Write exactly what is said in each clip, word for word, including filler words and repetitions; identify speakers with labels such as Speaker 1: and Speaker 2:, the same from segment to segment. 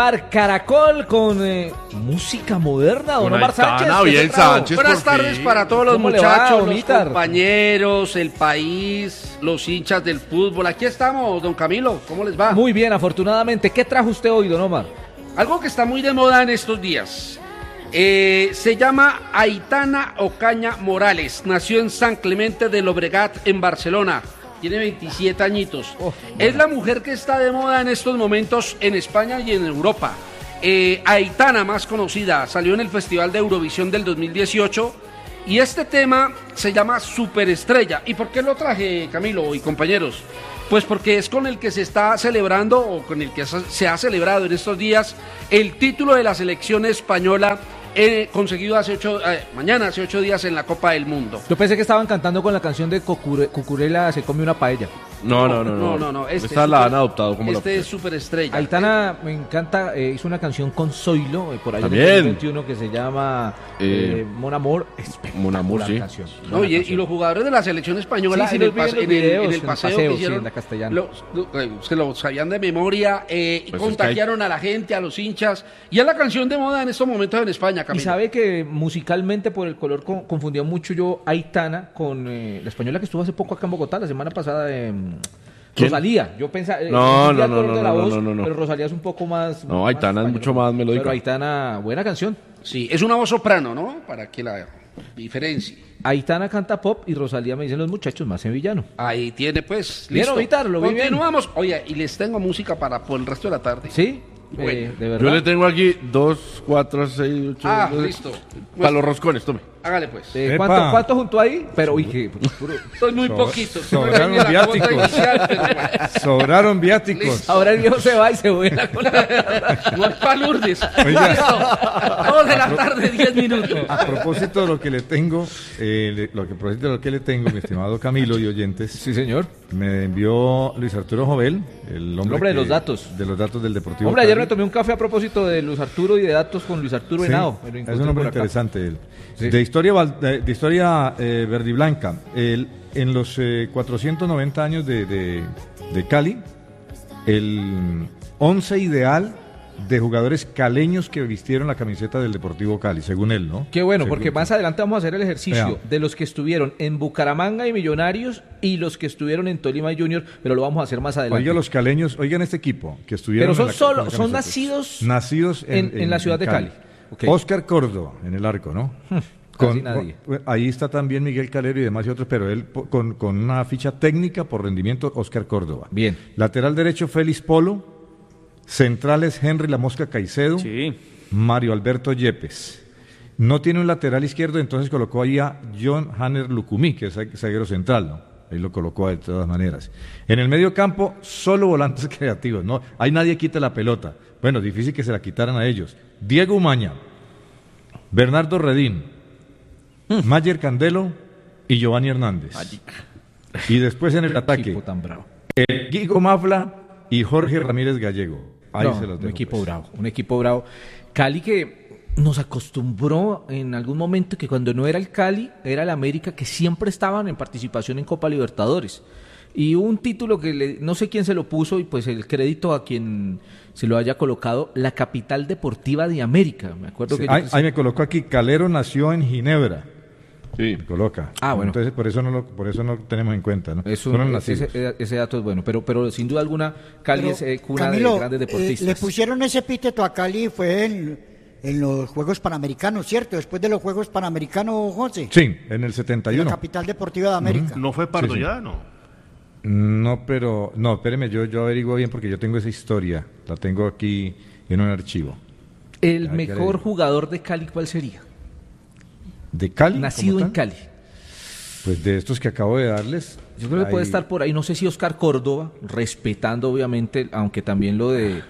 Speaker 1: Caracol con eh, música moderna, don Omar Sánchez.
Speaker 2: Bien Sánchez.
Speaker 3: Buenas tardes
Speaker 2: fin.
Speaker 3: para todos los
Speaker 1: ¿Cómo
Speaker 3: muchachos,
Speaker 1: va,
Speaker 3: los compañeros, el país, los hinchas del fútbol. Aquí estamos, don Camilo, ¿cómo les va?
Speaker 1: Muy bien, afortunadamente. ¿Qué trajo usted hoy, don Omar?
Speaker 3: Algo que está muy de moda en estos días. Eh, se llama Aitana Ocaña Morales. Nació en San Clemente de Llobregat, en Barcelona. Tiene veintisiete añitos. Oh, es la mujer que está de moda en estos momentos en España y en Europa. Eh, Aitana, más conocida, salió en el Festival de Eurovisión del dos mil dieciocho y este tema se llama Superestrella. ¿Y por qué lo traje, Camilo y compañeros? Pues porque es con el que se está celebrando o con el que se ha celebrado en estos días el título de la selección española eh, conseguido hace ocho, eh, mañana, hace ocho días en la Copa del Mundo.
Speaker 1: Yo pensé que estaban cantando con la canción de Cocure, Cucurella se come una paella.
Speaker 2: No, no, no, no.
Speaker 3: no, no, no. Este
Speaker 2: Esta la han adoptado como
Speaker 3: Este
Speaker 2: la...
Speaker 3: es Superestrella.
Speaker 1: Aitana me encanta, eh, hizo una canción con Zoilo, eh, por ahí
Speaker 2: También.
Speaker 1: en el dos mil veintiuno que se llama eh,
Speaker 2: Eh,
Speaker 1: Mon Amour. Espectacular
Speaker 2: Mon Amour, sí.
Speaker 1: canción.
Speaker 3: No, y,
Speaker 1: canción.
Speaker 3: y los jugadores de la selección española
Speaker 1: Sí, sí,
Speaker 3: en, el
Speaker 1: los vi en
Speaker 3: pas-
Speaker 1: los
Speaker 3: en, el,
Speaker 1: videos,
Speaker 3: en el
Speaker 1: en el
Speaker 3: paseo,
Speaker 1: paseo,
Speaker 3: que
Speaker 1: sí,
Speaker 3: hicieron,
Speaker 1: en la castellana.
Speaker 3: lo, lo, eh, se lo sabían de memoria eh, y
Speaker 2: Pues
Speaker 3: contagiaron
Speaker 2: es que hay...
Speaker 3: a la gente, a los hinchas, y es la canción de moda en estos momentos en España,
Speaker 1: Y
Speaker 3: Camilo.
Speaker 1: sabe que musicalmente por el color con, confundía mucho yo Aitana con eh, la española que estuvo hace poco acá en Bogotá, la semana pasada, eh, Rosalía. Yo pensaba, eh,
Speaker 2: No,
Speaker 1: entendía
Speaker 2: no,
Speaker 1: el color
Speaker 2: no,
Speaker 1: de la
Speaker 2: no,
Speaker 1: voz,
Speaker 2: no, no, no.
Speaker 1: pero Rosalía es un poco más.
Speaker 2: No,
Speaker 1: más
Speaker 2: Aitana es
Speaker 1: española.
Speaker 2: mucho más melódica.
Speaker 1: Pero Aitana, buena canción.
Speaker 3: Sí, es una voz soprano, ¿no? Para que la diferencie.
Speaker 1: Aitana canta pop y Rosalía, me dicen los muchachos, más sevillano.
Speaker 3: Ahí tiene, pues,
Speaker 1: Bien,
Speaker 3: listo.
Speaker 1: Ovitar, lo vi bien.
Speaker 3: Continuamos. Oye, y les tengo música para por el resto de la tarde.
Speaker 1: ¿Sí?
Speaker 3: Bueno,
Speaker 1: eh, de verdad.
Speaker 2: Yo le tengo aquí dos, cuatro, seis, ocho...
Speaker 3: Ah,
Speaker 2: doce.
Speaker 3: listo.
Speaker 2: Para los roscones, tome.
Speaker 3: Hágale, pues.
Speaker 1: Eh,
Speaker 4: Epa.
Speaker 1: ¿cuánto, ¿Cuánto juntó ahí? Pero, uy, que puro-
Speaker 3: Soy muy
Speaker 4: So-
Speaker 3: poquito.
Speaker 4: sobraron
Speaker 3: Siempre venía la cuota
Speaker 4: viáticos.
Speaker 3: inicial, pero bueno.
Speaker 4: Sobraron viáticos.
Speaker 3: Listo.
Speaker 1: Ahora el viejo se va y se vuela con la...
Speaker 3: No es pa' Lourdes.
Speaker 4: Oiga.
Speaker 3: Listo. Dos de la tarde, diez minutos.
Speaker 4: A propósito de lo que le tengo, eh, le- lo que, a propósito de lo que le tengo, mi estimado Camilo y oyentes,
Speaker 1: Sí, señor.
Speaker 4: me envió Luis Arturo Jovel, el hombre,
Speaker 1: hombre de
Speaker 4: que-
Speaker 1: los datos.
Speaker 4: de los datos del Deportivo
Speaker 1: Hombre, ayer
Speaker 4: Cali.
Speaker 1: me tomé un café a propósito de Luis Arturo y de datos con Luis Arturo
Speaker 4: Sí,
Speaker 1: Henao. Me lo
Speaker 4: es
Speaker 1: encontré
Speaker 4: un hombre
Speaker 1: por acá.
Speaker 4: interesante él.
Speaker 1: Sí.
Speaker 4: De historia, val- de, de historia eh, verde y blanca. El- en los eh, cuatrocientos noventa años de, de- de Cali, el once ideal de jugadores caleños que vistieron la camiseta del Deportivo Cali, según él, ¿no?
Speaker 1: Qué bueno,
Speaker 4: Según-
Speaker 1: porque más adelante vamos a hacer el ejercicio
Speaker 4: Veamos.
Speaker 1: de los que estuvieron en Bucaramanga y Millonarios y los que estuvieron en Tolima y Junior, pero lo vamos a hacer más adelante.
Speaker 4: Oiga, los caleños, oigan este equipo que estuvieron.
Speaker 1: Pero son
Speaker 4: en la-
Speaker 1: solo-
Speaker 4: con la
Speaker 1: son
Speaker 4: camiseta.
Speaker 1: nacidos
Speaker 4: nacidos
Speaker 1: en- en la ciudad de Cali. Ok.
Speaker 4: Oscar Córdoba en el arco, ¿no?
Speaker 1: Casi nadie.
Speaker 4: con- ahí está también Miguel Calero y demás y otros, pero él po- con, con una ficha técnica por rendimiento, Oscar Córdoba.
Speaker 1: Bien.
Speaker 4: Lateral derecho, Félix Polo. Centrales, Henry La Mosca Caicedo.
Speaker 2: Sí.
Speaker 4: Mario Alberto Yepes. No tiene un lateral izquierdo, entonces colocó ahí a John Hanner Lucumí, que es zaguero central, ¿no? Ahí lo colocó de todas maneras. En el medio campo, solo volantes creativos, ¿no? Ahí nadie quita la pelota. Bueno, difícil que se la quitaran a ellos. Diego Umaña, Bernardo Redín, Mayer Candelo y Giovanni Hernández. Y después en el ataque,
Speaker 1: Equipo tan bravo.
Speaker 4: el Guigo Mafla y Jorge Ramírez Gallego. Ahí
Speaker 1: No,
Speaker 4: se los
Speaker 1: un
Speaker 4: dejo,
Speaker 1: equipo
Speaker 4: pues.
Speaker 1: bravo, un equipo bravo. Cali que nos acostumbró en algún momento que cuando no era el Cali, era el América, que siempre estaban en participación en Copa Libertadores. Y un título que le- no sé quién se lo puso y pues el crédito a quien se lo haya colocado, la capital deportiva de América. Me acuerdo
Speaker 4: Sí,
Speaker 1: que
Speaker 4: ahí,
Speaker 1: yo-
Speaker 4: ahí me colocó aquí, Calero nació en Ginebra.
Speaker 2: Sí.
Speaker 4: Me coloca.
Speaker 1: Ah, bueno.
Speaker 4: Entonces por eso no lo, por eso no tenemos en cuenta, ¿no?
Speaker 1: es un-
Speaker 4: Son los
Speaker 1: ese,
Speaker 4: nacidos.
Speaker 1: ese dato es bueno, pero, pero sin duda alguna Cali
Speaker 5: Pero,
Speaker 1: es eh, cuna
Speaker 5: Camilo,
Speaker 1: de grandes
Speaker 5: eh,
Speaker 1: deportistas.
Speaker 5: le pusieron ese epíteto a Cali fue en, en los Juegos Panamericanos, ¿cierto? Después de los Juegos Panamericanos, José.
Speaker 4: Sí, en el setenta y
Speaker 5: La
Speaker 4: uno.
Speaker 5: capital deportiva de América.
Speaker 2: ¿No fue Pardo
Speaker 4: Sí, sí.
Speaker 2: ya? No.
Speaker 4: No, pero no, espéreme, yo yo averiguo bien porque yo tengo esa historia, la tengo aquí en un archivo.
Speaker 1: El
Speaker 4: Ya, ya le
Speaker 1: mejor
Speaker 4: digo.
Speaker 1: jugador de Cali, ¿cuál sería?
Speaker 4: ¿De Cali?
Speaker 1: Nacido
Speaker 4: como
Speaker 1: en
Speaker 4: tal?
Speaker 1: Cali.
Speaker 4: Pues de estos que acabo de darles.
Speaker 1: Yo creo que puede
Speaker 4: ahí-
Speaker 1: estar por ahí, no sé si Oscar Córdoba, respetando obviamente, aunque también lo de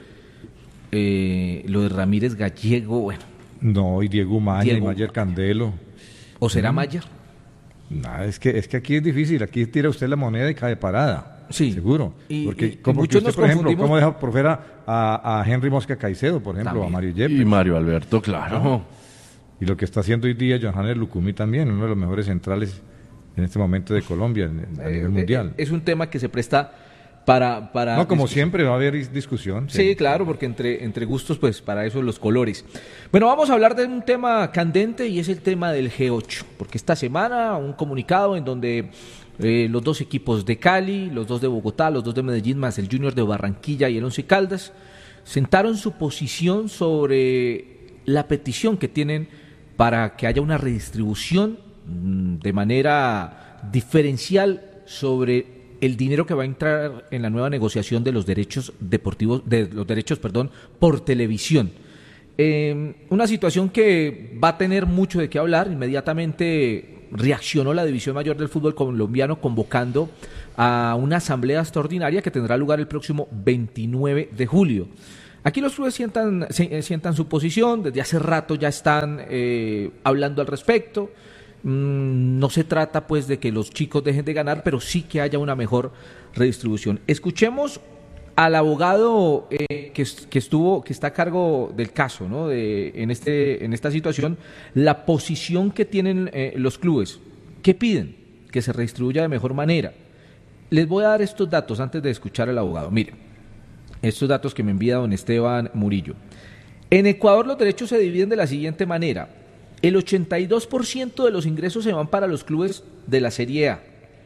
Speaker 1: eh, lo de Ramírez Gallego, bueno,
Speaker 4: No, y Diego Umaña, y
Speaker 1: Diego.
Speaker 4: Mayer Candelo.
Speaker 1: o será Mayer.
Speaker 4: Nah, es que es que aquí es difícil, aquí tira usted la moneda y cae parada.
Speaker 1: Sí.
Speaker 4: Seguro.
Speaker 1: Y-
Speaker 4: porque
Speaker 1: y- y
Speaker 4: como que
Speaker 1: muchos
Speaker 4: usted,
Speaker 1: nos
Speaker 4: por ejemplo,
Speaker 1: confundimos.
Speaker 4: ¿cómo deja por fuera a, a Henry Mosca Caicedo, por ejemplo,
Speaker 1: También.
Speaker 4: a Mario Yepes?
Speaker 2: Y Mario Alberto, claro.
Speaker 4: Y lo que está haciendo hoy día Johannes Lucumí también, uno de los mejores centrales en este momento de Colombia en- a
Speaker 1: Eh,
Speaker 4: nivel
Speaker 1: eh,
Speaker 4: mundial.
Speaker 1: Es un tema que se presta para, para
Speaker 4: no, como
Speaker 1: discusión.
Speaker 4: siempre va a haber discusión.
Speaker 1: Sí, sí, claro, porque entre, entre gustos, pues para eso los colores. Bueno, vamos a hablar de un tema candente y es el tema del G ocho, porque esta semana un comunicado en donde eh, los dos equipos de Cali, los dos de Bogotá, los dos de Medellín, más el Junior de Barranquilla y el Once Caldas, sentaron su posición sobre la petición que tienen para que haya una redistribución mmm, de manera diferencial sobre el dinero que va a entrar en la nueva negociación de los derechos deportivos, de los derechos, perdón, por televisión. Eh, una situación que va a tener mucho de qué hablar. Inmediatamente reaccionó la División Mayor del Fútbol Colombiano convocando a una asamblea extraordinaria que tendrá lugar el próximo veintinueve de julio. Aquí los clubes sientan, sientan su posición, desde hace rato ya están eh, hablando al respecto. No se trata pues de que los chicos dejen de ganar, pero sí que haya una mejor redistribución. Escuchemos al abogado eh, que, que estuvo, que está a cargo del caso, ¿no? De, en este, en esta situación, la posición que tienen eh, los clubes. ¿Qué piden? Que se redistribuya de mejor manera. Les voy a dar estos datos antes de escuchar al abogado. Miren, estos datos que me envía don Esteban Murillo. En Ecuador los derechos se dividen de la siguiente manera. El ochenta y dos por ciento de los ingresos se van para los clubes de la Serie A.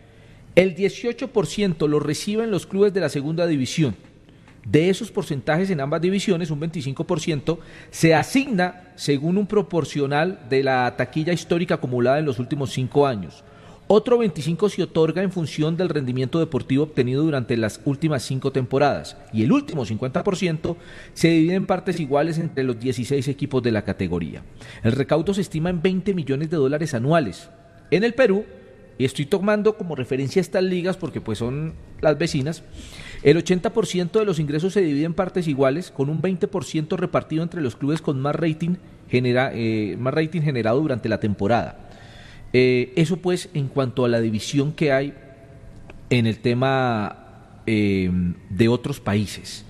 Speaker 1: El dieciocho por ciento lo reciben los clubes de la segunda división. De esos porcentajes en ambas divisiones, un veinticinco por ciento se asigna según un proporcional de la taquilla histórica acumulada en los últimos cinco años. Otro veinticinco por ciento se otorga en función del rendimiento deportivo obtenido durante las últimas cinco temporadas. Y el último cincuenta por ciento se divide en partes iguales entre los dieciséis equipos de la categoría. El recaudo se estima en veinte millones de dólares anuales. En el Perú, y estoy tomando como referencia estas ligas porque pues son las vecinas, el ochenta por ciento de los ingresos se divide en partes iguales, con un veinte por ciento repartido entre los clubes con más rating, genera, eh, más rating generado durante la temporada. Eh, eso pues en cuanto a la división que hay en el tema eh, de otros países.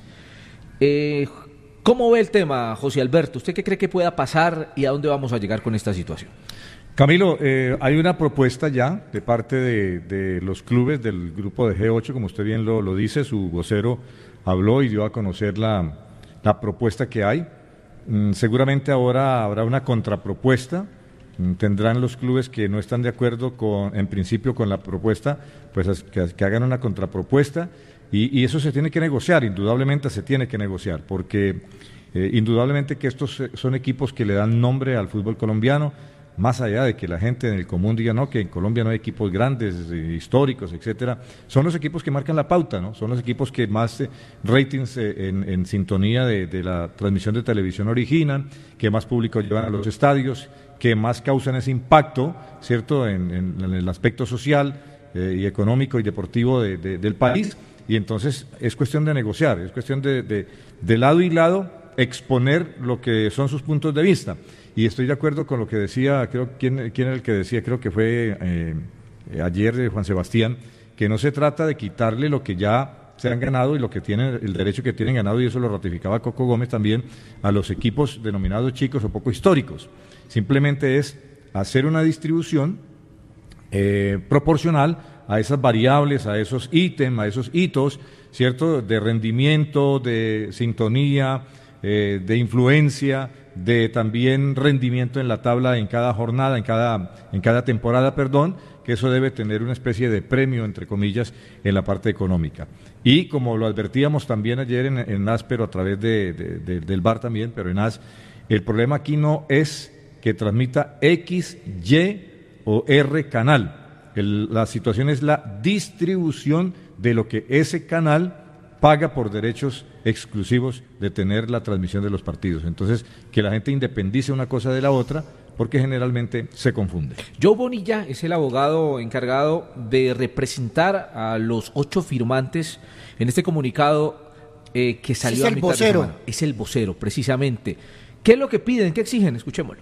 Speaker 1: Eh, ¿Cómo ve el tema, José Alberto? ¿Usted qué cree que pueda pasar y a dónde vamos a llegar con esta situación?
Speaker 4: Camilo, eh, hay una propuesta ya de parte de, de los clubes del grupo de G ocho, como usted bien lo, lo dice, su vocero habló y dio a conocer la, la propuesta que hay. Mm, seguramente ahora habrá una contrapropuesta. Tendrán los clubes que no están de acuerdo con, en principio con la propuesta, pues que, que hagan una contrapropuesta y, y eso se tiene que negociar, indudablemente se tiene que negociar, porque eh, indudablemente que estos son equipos que le dan nombre al fútbol colombiano, más allá de que la gente en el común diga no, que en Colombia no hay equipos grandes, eh, históricos, etcétera, son los equipos que marcan la pauta, ¿no? Son los equipos que más eh, ratings eh, en, en sintonía de, de la transmisión de televisión originan, que más público llevan a los estadios, que más causan ese impacto, ¿cierto?, en, en, en el aspecto social eh, y económico y deportivo de, de, del país, y entonces es cuestión de negociar, es cuestión de, de, de lado y lado exponer lo que son sus puntos de vista. Y estoy de acuerdo con lo que decía, creo, ¿quién, quién era el que decía? Creo que fue eh, ayer eh, Juan Sebastián, que no se trata de quitarle lo que ya se han ganado y lo que tienen, el derecho que tienen ganado, y eso lo ratificaba Coco Gómez también, a los equipos denominados chicos o poco históricos. Simplemente es hacer una distribución eh, proporcional a esas variables, a esos ítems, a esos hitos, ¿cierto?, de rendimiento, de sintonía, eh, de influencia, de también rendimiento en la tabla en cada jornada, en cada, en cada temporada, perdón, que eso debe tener una especie de premio, entre comillas, en la parte económica. Y como lo advertíamos también ayer en, en A S, pero a través de, de, de, del V A R también, pero en A S, el problema aquí no es que transmita X, Y o R canal. El, la situación es la distribución de lo que ese canal paga por derechos exclusivos de tener la transmisión de los partidos. Entonces, que la gente independice una cosa de la otra, porque generalmente se confunde.
Speaker 1: Joe Bonilla es el abogado encargado de representar a los ocho firmantes en este comunicado eh, que salió
Speaker 5: es
Speaker 1: a
Speaker 5: el
Speaker 1: mitad
Speaker 5: vocero.
Speaker 1: de semana. Es el vocero, precisamente. ¿Qué es lo que piden? ¿Qué exigen? Escuchémoslo.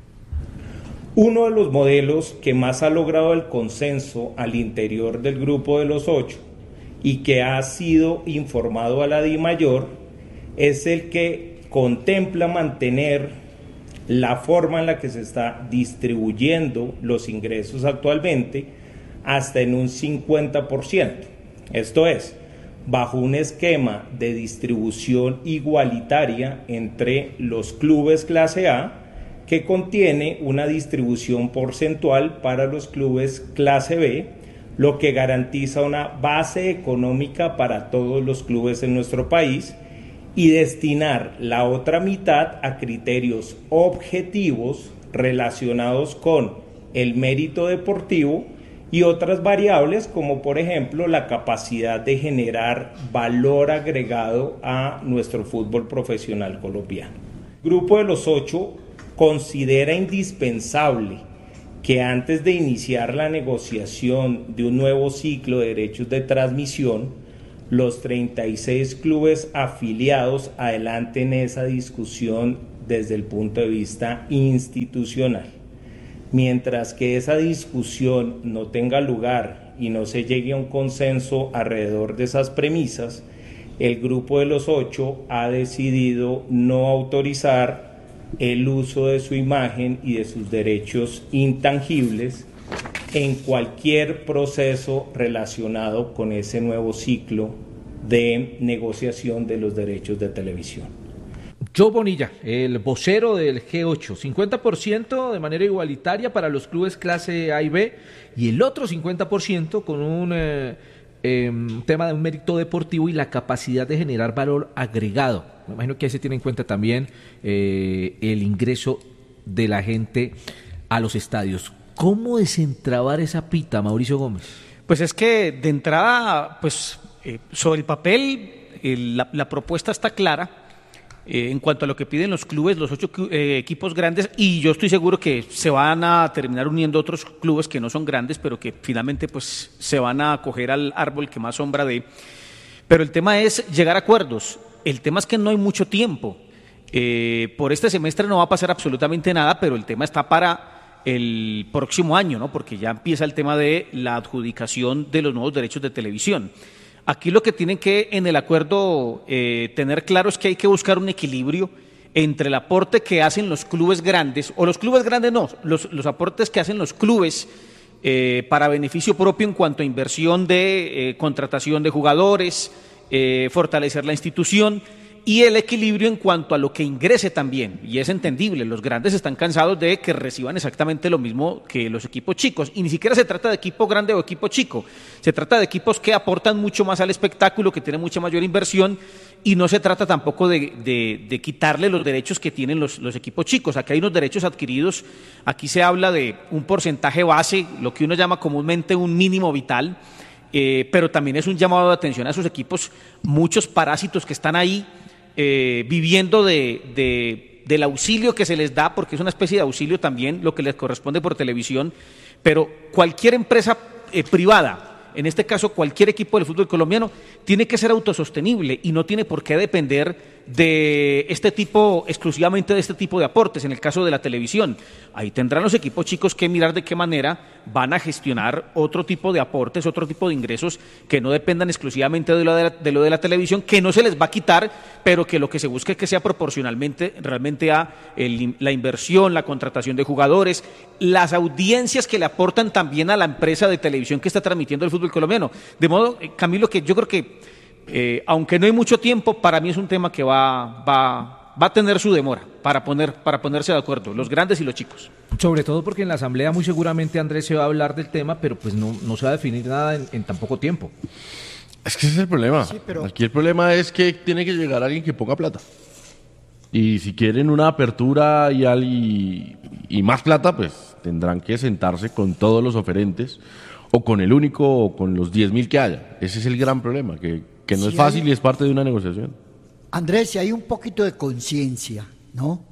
Speaker 6: Uno de los modelos que más ha logrado el consenso al interior del grupo de los ocho y que ha sido informado a la DIMAYOR es el que contempla mantener la forma en la que se está distribuyendo los ingresos actualmente hasta en un cincuenta por ciento. Esto es, bajo un esquema de distribución igualitaria entre los clubes clase A, que contiene una distribución porcentual para los clubes clase B, lo que garantiza una base económica para todos los clubes en nuestro país, y destinar la otra mitad a criterios objetivos relacionados con el mérito deportivo y otras variables, como por ejemplo la capacidad de generar valor agregado a nuestro fútbol profesional colombiano. El Grupo de los Ocho considera indispensable que antes de iniciar la negociación de un nuevo ciclo de derechos de transmisión, los treinta y seis clubes afiliados adelanten esa discusión desde el punto de vista institucional. Mientras que esa discusión no tenga lugar y no se llegue a un consenso alrededor de esas premisas, el Grupo de los Ocho ha decidido no autorizar el uso de su imagen y de sus derechos intangibles en cualquier proceso relacionado con ese nuevo ciclo de negociación de los derechos de televisión.
Speaker 1: Joe Bonilla, el vocero del G ocho, cincuenta por ciento de manera igualitaria para los clubes clase A y B y el otro cincuenta por ciento con un eh, eh, tema de un mérito deportivo y la capacidad de generar valor agregado. Me imagino que ahí se tiene en cuenta también eh, el ingreso de la gente a los estadios. ¿Cómo desentrabar esa pita, Mauricio Gómez?
Speaker 7: Pues es que de entrada, pues eh, sobre el papel eh, la, la propuesta está clara. Eh, en cuanto a lo que piden los clubes, los ocho eh, equipos grandes, y yo estoy seguro que se van a terminar uniendo otros clubes que no son grandes, pero que finalmente pues se van a acoger al árbol que más sombra dé. Pero el tema es llegar a acuerdos. El tema es que no hay mucho tiempo. Eh, por este semestre no va a pasar absolutamente nada, pero el tema está para el próximo año, ¿no? Porque ya empieza el tema de la adjudicación de los nuevos derechos de televisión. Aquí lo que tienen que en el acuerdo eh, tener claro es que hay que buscar un equilibrio entre el aporte que hacen los clubes grandes, o los clubes grandes no, los, los aportes que hacen los clubes eh, para beneficio propio en cuanto a inversión de eh, contratación de jugadores, eh, fortalecer la institución, y el equilibrio en cuanto a lo que ingrese también, y es entendible, los grandes están cansados de que reciban exactamente lo mismo que los equipos chicos, y ni siquiera se trata de equipo grande o equipo chico, se trata de equipos que aportan mucho más al espectáculo, que tienen mucha mayor inversión, y no se trata tampoco de, de, de quitarle los derechos que tienen los, los equipos chicos. Aquí hay unos derechos adquiridos, aquí se habla de un porcentaje base, lo que uno llama comúnmente un mínimo vital, eh, pero también es un llamado de atención a esos equipos, muchos parásitos que están ahí, Eh, viviendo de, de, del auxilio que se les da, porque es una especie de auxilio también lo que les corresponde por televisión, pero cualquier empresa eh, privada, en este caso cualquier equipo del fútbol colombiano, tiene que ser autosostenible y no tiene por qué depender de este tipo, exclusivamente de este tipo de aportes, en el caso de la televisión. Ahí tendrán los equipos chicos que mirar de qué manera van a gestionar otro tipo de aportes, otro tipo de ingresos que no dependan exclusivamente de lo de la, de lo de la televisión, que no se les va a quitar, pero que lo que se busque es que sea proporcionalmente realmente a el, la inversión, la contratación de jugadores, las audiencias que le aportan también a la empresa de televisión que está transmitiendo el fútbol colombiano. De modo, Camilo, que yo creo que Eh, aunque no hay mucho tiempo, para mí es un tema que va, va, va a tener su demora para, poner, para ponerse de acuerdo, los grandes y los chicos.
Speaker 1: Sobre todo porque en la asamblea muy seguramente Andrés se va a hablar del tema, pero pues no, no se va a definir nada en, en tan poco tiempo.
Speaker 2: Es que ese es el problema.
Speaker 5: Sí, pero...
Speaker 2: Aquí el problema es que tiene que llegar alguien que ponga plata. Y si quieren una apertura y, al, y, y más plata, pues tendrán que sentarse con todos los oferentes, o con el único, o con los diez mil que haya. Ese es el gran problema, que que no si es fácil hay, y es parte de una negociación.
Speaker 5: Andrés, si hay un poquito de conciencia, ¿no?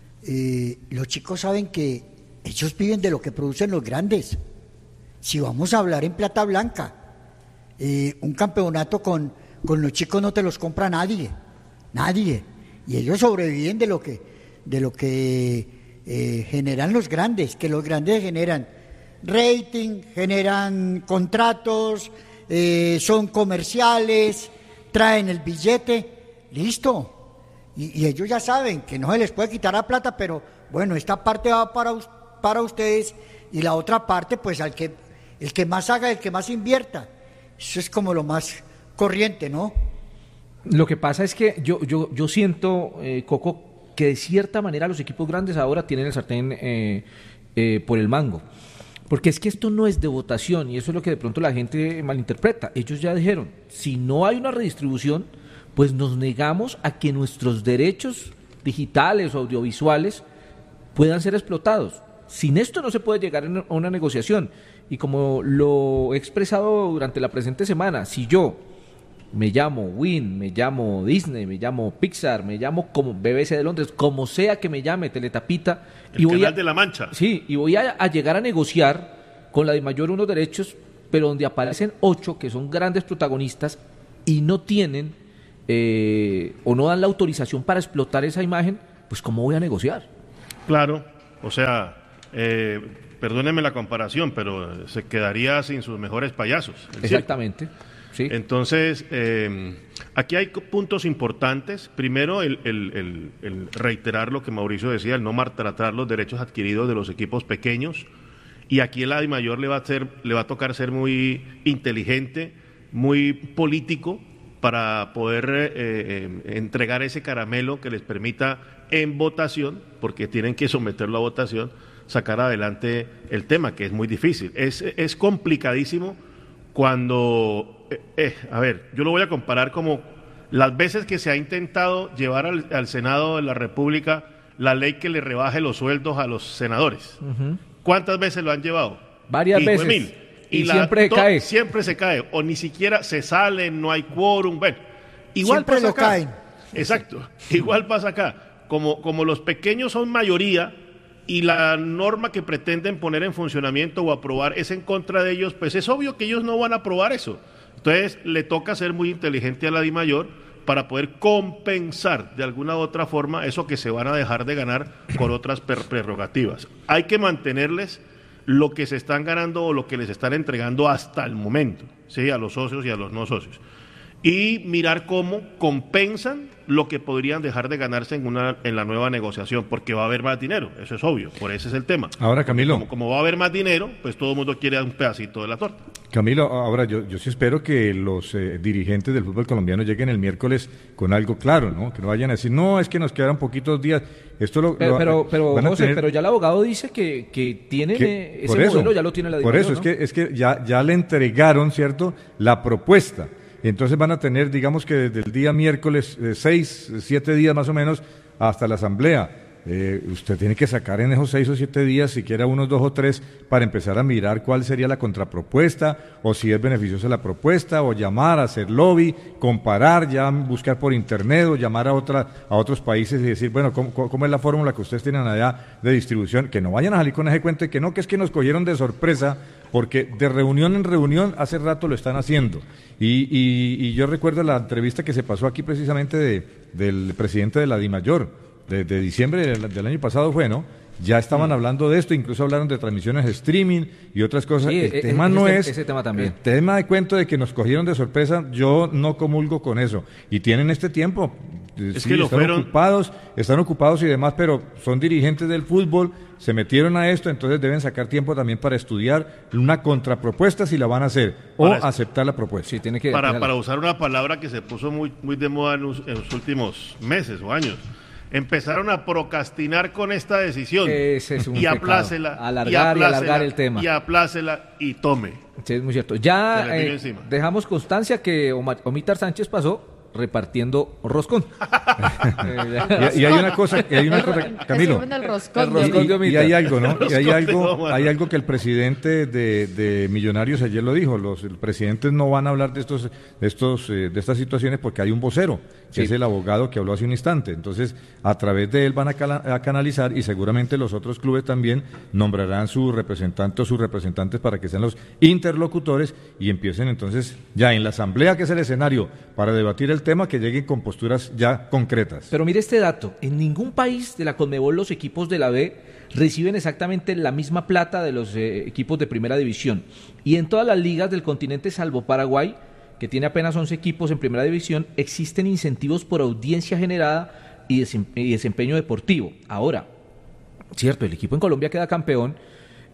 Speaker 5: Eh, los chicos saben que ellos viven de lo que producen los grandes. Si vamos a hablar en plata blanca, eh, un campeonato con, con los chicos no te los compra nadie, nadie. Y ellos sobreviven de lo que, de lo que eh, generan los grandes, que los grandes generan rating, generan contratos, Eh, son comerciales, traen el billete, listo, y, y ellos ya saben que no se les puede quitar la plata, pero bueno, esta parte va para, para ustedes y la otra parte pues al que el que más haga, el que más invierta. Eso es como lo más corriente, ¿no?
Speaker 1: Lo que pasa es que yo, yo, yo siento, eh, Coco, que de cierta manera los equipos grandes ahora tienen el sartén eh, eh, por el mango. Porque es que esto no es de votación y eso es lo que de pronto la gente malinterpreta. Ellos ya dijeron, si no hay una redistribución, pues nos negamos a que nuestros derechos digitales o audiovisuales puedan ser explotados. Sin esto no se puede llegar a una negociación. Y como lo he expresado durante la presente semana, si yo me llamo Win, me llamo Disney, me llamo Pixar, me llamo como B B C de Londres, como sea que me llame, Teletapita,
Speaker 8: el
Speaker 1: y voy
Speaker 8: canal
Speaker 1: a,
Speaker 8: de la Mancha.
Speaker 1: Sí, y voy a, a llegar a negociar con la DIMAYOR unos derechos, pero donde aparecen ocho que son grandes protagonistas y no tienen eh, o no dan la autorización para explotar esa imagen, pues ¿cómo voy a negociar?
Speaker 8: Claro, o sea, eh, perdónenme la comparación, pero se quedaría sin sus mejores payasos.
Speaker 1: Exactamente. Sí.
Speaker 8: Entonces, eh, aquí hay puntos importantes. Primero, el, el, el, el reiterar lo que Mauricio decía, el no maltratar los derechos adquiridos de los equipos pequeños. Y aquí el DIMAYOR le va a ser, le va a tocar ser muy inteligente, muy político para poder eh, eh, entregar ese caramelo que les permita en votación, porque tienen que someterlo a votación, sacar adelante el tema, que es muy difícil. Es, es complicadísimo cuando... Eh, eh, a ver, yo lo voy a comparar como las veces que se ha intentado llevar al, al Senado de la República la ley que le rebaje los sueldos a los senadores. Uh-huh. ¿Cuántas veces lo han llevado?
Speaker 1: Varias
Speaker 8: Hijo
Speaker 1: veces.
Speaker 8: de mil.
Speaker 1: Y, y
Speaker 8: la,
Speaker 1: siempre
Speaker 8: to,
Speaker 1: cae.
Speaker 8: Siempre se cae. O ni siquiera se sale, no hay quórum. Bueno, igual
Speaker 5: siempre
Speaker 8: pasa
Speaker 5: lo
Speaker 8: acá.
Speaker 5: caen.
Speaker 8: Exacto. Igual pasa acá. Como, como los pequeños son mayoría y la norma que pretenden poner en funcionamiento o aprobar es en contra de ellos, pues es obvio que ellos no van a aprobar eso. Entonces le toca ser muy inteligente a la DIMAYOR para poder compensar de alguna u otra forma eso que se van a dejar de ganar con otras prerrogativas. Hay que mantenerles lo que se están ganando o lo que les están entregando hasta el momento, ¿sí? A los socios y a los no socios. Y mirar cómo compensan lo que podrían dejar de ganarse en una en la nueva negociación, porque va a haber más dinero, eso es obvio, por ese es el tema.
Speaker 4: Ahora, Camilo.
Speaker 8: Como, como va a haber más dinero, pues todo el mundo quiere un pedacito de la torta.
Speaker 4: Camilo, ahora yo, yo sí espero que los eh, dirigentes del fútbol colombiano lleguen el miércoles con algo claro, ¿no? Que no vayan a decir, no, es que nos quedan poquitos días. Esto lo,
Speaker 1: pero,
Speaker 4: lo,
Speaker 1: pero, pero José,
Speaker 4: tener...
Speaker 1: pero ya el abogado dice que, que tienen
Speaker 4: que,
Speaker 1: ese
Speaker 4: eso,
Speaker 1: modelo, ya lo tiene la
Speaker 4: Por eso, ¿no? es que, es que ya, ya le entregaron, ¿cierto?, la propuesta. Entonces van a tener, digamos que desde el día miércoles, eh, seis, siete días más o menos, hasta la asamblea. Eh, usted tiene que sacar en esos seis o siete días, siquiera unos dos o tres, para empezar a mirar cuál sería la contrapropuesta, o si es beneficiosa la propuesta, o llamar, hacer lobby, comparar, ya buscar por internet, o llamar a otra, a otros países y decir, bueno, ¿cómo, cómo es la fórmula que ustedes tienen allá de distribución? Que no vayan a salir con ese cuento de que no, que es que nos cogieron de sorpresa, porque de reunión en reunión hace rato lo están haciendo. Y, y, y yo recuerdo la entrevista que se pasó aquí precisamente de, del presidente de la DIMAYOR, de, de diciembre del, del año pasado fue, ¿no? Ya estaban mm. hablando de esto, incluso hablaron de transmisiones de streaming y otras cosas.
Speaker 1: Sí,
Speaker 4: el
Speaker 1: e,
Speaker 4: tema
Speaker 1: ese,
Speaker 4: no es...
Speaker 1: Ese tema también.
Speaker 4: El tema de cuento de que nos cogieron de sorpresa, yo no comulgo con eso. Y tienen este tiempo.
Speaker 8: Es
Speaker 4: sí,
Speaker 8: que lo
Speaker 4: están
Speaker 8: fueron...
Speaker 4: ocupados, están ocupados y demás, pero son dirigentes del fútbol, se metieron a esto, entonces deben sacar tiempo también para estudiar una contrapropuesta si la van a hacer, o para aceptar la propuesta.
Speaker 1: Sí, tiene que,
Speaker 8: para, para usar una palabra que se puso muy, muy de moda en los, en los últimos meses o años. Empezaron a procrastinar con esta decisión.
Speaker 1: Ese es un
Speaker 8: y aplácela,
Speaker 1: alargar
Speaker 8: y aplácela,
Speaker 1: y alargar el tema.
Speaker 8: Y aplácela y tome.
Speaker 1: Sí, es muy cierto. Ya eh, dejamos constancia que Omar, Omítar Sánchez pasó repartiendo roscón.
Speaker 4: y, y hay una cosa, y hay una cosa, Camilo.
Speaker 9: El roscón,
Speaker 1: el roscón de
Speaker 4: y, y hay algo, ¿no? Y hay algo, hay algo que el presidente de, de Millonarios ayer lo dijo. Los presidentes no van a hablar de estos, de estos, eh, de estas situaciones porque hay un vocero, que sí. es el abogado que habló hace un instante. Entonces, a través de él van a, cala, a canalizar y seguramente los otros clubes también nombrarán sus representantes o sus representantes para que sean los interlocutores y empiecen entonces ya en la asamblea, que es el escenario para debatir el tema, que lleguen con posturas ya concretas.
Speaker 1: Pero mire este dato, en ningún país de la Conmebol los equipos de la B reciben exactamente la misma plata de los eh, equipos de primera división, y en todas las ligas del continente salvo Paraguay, que tiene apenas once equipos en primera división, existen incentivos por audiencia generada y, desem- y desempeño deportivo. Ahora, cierto, el equipo en Colombia queda campeón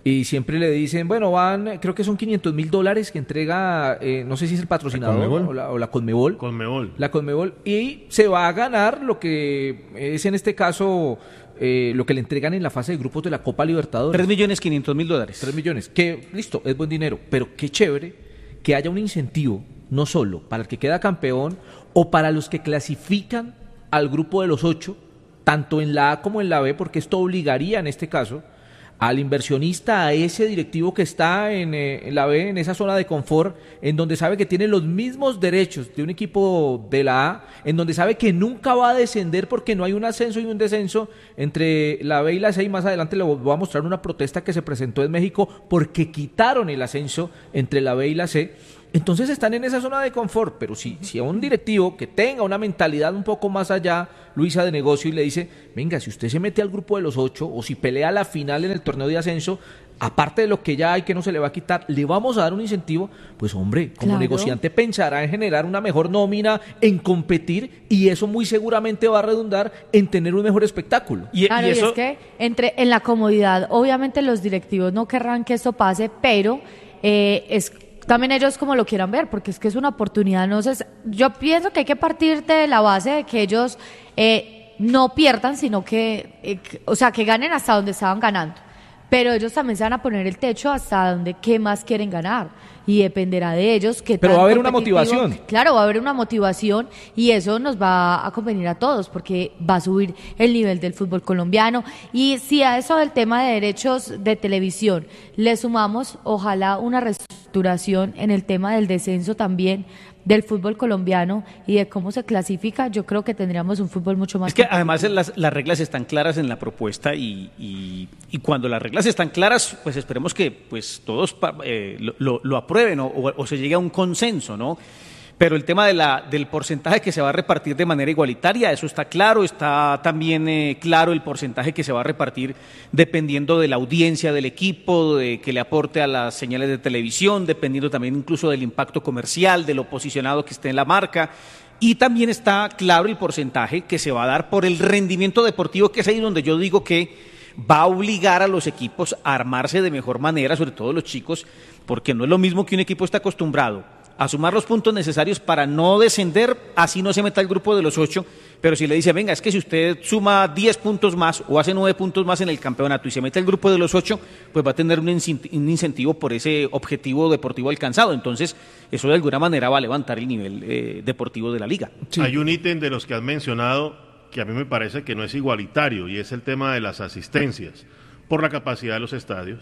Speaker 1: y siempre le dicen, bueno, van, creo que son quinientos mil dólares que entrega, eh, no sé si es el patrocinador o la, o la Conmebol.
Speaker 8: Conmebol.
Speaker 1: La Conmebol, y se va a ganar lo que es en este caso eh, lo que le entregan en la fase de grupos de la Copa Libertadores.
Speaker 7: Tres millones quinientos mil dólares.
Speaker 1: Tres millones, que listo, es buen dinero, pero qué chévere que haya un incentivo, no solo para el que queda campeón o para los que clasifican al grupo de los ocho, tanto en la A como en la B, porque esto obligaría en este caso al inversionista, a ese directivo que está en, eh, en la B, en esa zona de confort, en donde sabe que tiene los mismos derechos de un equipo de la A, en donde sabe que nunca va a descender porque no hay un ascenso y un descenso entre la B y la C, y más adelante le voy a mostrar una protesta que se presentó en México porque quitaron el ascenso entre la B y la C. Entonces están en esa zona de confort, pero si, si a un directivo que tenga una mentalidad un poco más allá, Luisa, de negocio, y le dice, venga, si usted se mete al grupo de los ocho o si pelea la final en el torneo de ascenso, aparte de lo que ya hay que no se le va a quitar, le vamos a dar un incentivo, pues hombre, como
Speaker 9: Claro.
Speaker 1: negociante pensará en generar una mejor nómina, en competir, y eso muy seguramente va a redundar en tener un mejor espectáculo.
Speaker 7: Y,
Speaker 9: Claro,
Speaker 7: y
Speaker 9: y,
Speaker 7: eso,
Speaker 9: es que entre en la comodidad, obviamente los directivos no querrán que esto pase, pero eh, es también ellos como lo quieran ver, porque es que es una oportunidad. No sé, yo pienso que hay que partir de la base de que ellos eh, no pierdan, sino que, eh, que- o sea, que ganen hasta donde estaban ganando. Pero ellos también se van a poner el techo hasta donde qué más quieren ganar, y dependerá de ellos que
Speaker 1: Pero va a haber una motivación.
Speaker 9: Claro, va a haber una motivación, y eso nos va a convenir a todos porque va a subir el nivel del fútbol colombiano. Y si a eso del tema de derechos de televisión le sumamos, ojalá una reestructuración en el tema del descenso también del fútbol colombiano y de cómo se clasifica, yo creo que tendríamos un fútbol mucho más
Speaker 7: es que
Speaker 9: competitivo.
Speaker 7: además las, las reglas están claras en la propuesta y, y, y cuando las reglas están claras, pues esperemos que pues todos pa- eh, lo, lo- lo aprueben o, o- o se llegue a un consenso, ¿no? Pero el tema de la, del porcentaje que se va a repartir de manera igualitaria, eso está claro, está también eh, claro el porcentaje que se va a repartir dependiendo de la audiencia del equipo, de que le aporte a las señales de televisión, dependiendo también incluso del impacto comercial, de lo posicionado que esté en la marca. Y también está claro el porcentaje que se va a dar por el rendimiento deportivo, que es ahí donde yo digo que va a obligar a los equipos a armarse de mejor manera, sobre todo los chicos, porque no es lo mismo que un equipo está acostumbrado a sumar los puntos necesarios para no descender, así no se meta el grupo de los ocho, pero si le dice, venga, es que si usted suma diez puntos más o hace nueve puntos más en el campeonato y se mete el grupo de los ocho, pues va a tener un incent- un incentivo por ese objetivo deportivo alcanzado. Entonces, eso de alguna manera va a levantar el nivel eh, deportivo de la liga.
Speaker 8: Hay un ítem de los que has mencionado que a mí me parece que no es igualitario y es el tema de las asistencias por la capacidad de los estadios.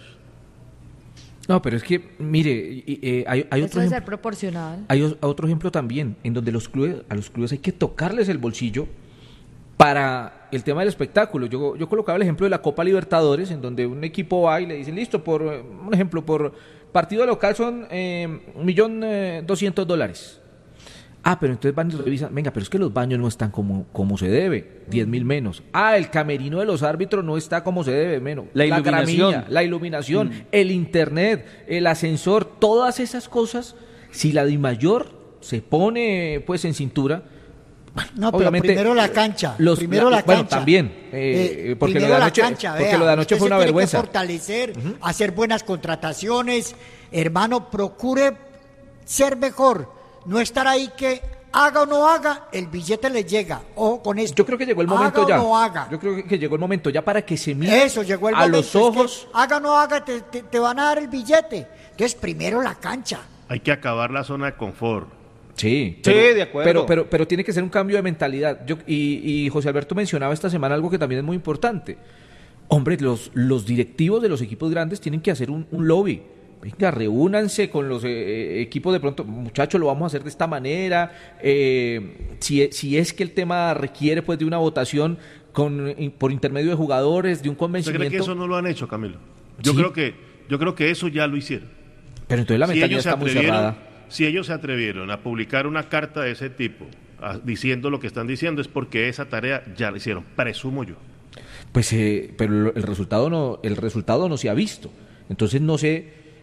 Speaker 1: No, pero es que, mire, y- y, eh, hay, hay
Speaker 9: Eso
Speaker 1: otro
Speaker 9: debe
Speaker 1: ejemplo.
Speaker 9: ser proporcional.
Speaker 1: Hay o- otro ejemplo también, en donde los clubes, a los clubes hay que tocarles el bolsillo para el tema del espectáculo. Yo, yo colocaba el ejemplo de la Copa Libertadores, en donde un equipo va y le dicen, listo, por eh, un ejemplo, por partido local son eh, un millón eh, doscientos dólares. Ah, pero entonces van y revisan, venga, pero es que los baños no están como, como se debe, diez mil menos. Ah, el camerino de los árbitros no está como se debe, menos.
Speaker 7: La iluminación.
Speaker 1: gramilla, la iluminación, el internet, el ascensor, todas esas cosas, si la DIMAYOR se pone pues en cintura,
Speaker 5: No, pero
Speaker 1: obviamente,
Speaker 5: primero la cancha.
Speaker 1: los-
Speaker 5: primero
Speaker 1: la-
Speaker 5: la,
Speaker 1: bueno,
Speaker 5: cancha.
Speaker 1: también, eh,
Speaker 5: Eh,
Speaker 1: porque lo de
Speaker 5: primero
Speaker 1: anoche-
Speaker 5: la cancha,
Speaker 1: porque
Speaker 5: vea,
Speaker 1: lo de anoche
Speaker 5: usted
Speaker 1: fue
Speaker 5: se
Speaker 1: una
Speaker 5: tiene
Speaker 1: vergüenza.
Speaker 5: que fortalecer, hacer buenas contrataciones. Hermano, procure ser mejor. No estar ahí que haga o no haga, el billete le llega. Ojo con esto.
Speaker 1: Yo creo que llegó el momento
Speaker 5: haga
Speaker 1: ya.
Speaker 5: o no haga.
Speaker 1: Yo creo que llegó el momento ya para que se mire
Speaker 5: Eso, llegó el
Speaker 1: a
Speaker 5: momento.
Speaker 1: los
Speaker 5: es que
Speaker 1: ojos.
Speaker 5: haga o no haga, te, te- te van a dar el billete. Entonces, primero la cancha.
Speaker 8: Hay que acabar la zona de confort.
Speaker 1: Sí,
Speaker 7: Sí, de acuerdo.
Speaker 1: Pero, pero, pero tiene que ser un cambio de mentalidad. Yo, y, y José Alberto mencionaba esta semana algo que también es muy importante. Hombre, los, los directivos de los equipos grandes tienen que hacer un, un lobby. Venga, reúnanse con los eh, equipos de pronto, muchachos, lo vamos a hacer de esta manera. Eh, si, si es que el tema requiere pues de una votación con, por intermedio de jugadores, de un
Speaker 8: ¿Usted
Speaker 1: convencimiento.
Speaker 8: cree que eso no lo han hecho, Camilo? Yo
Speaker 1: Sí.
Speaker 8: creo que yo creo que eso ya lo hicieron.
Speaker 1: Pero entonces la
Speaker 8: Si
Speaker 1: mentalidad
Speaker 8: ellos, se
Speaker 1: está muy
Speaker 8: atrevieron,
Speaker 1: cerrada.
Speaker 8: si ellos se atrevieron a publicar una carta de ese tipo, a- diciendo lo que están diciendo, es porque esa tarea ya la hicieron, presumo yo.
Speaker 1: Pues, eh, pero el resultado no, el resultado no se ha visto. Entonces no sé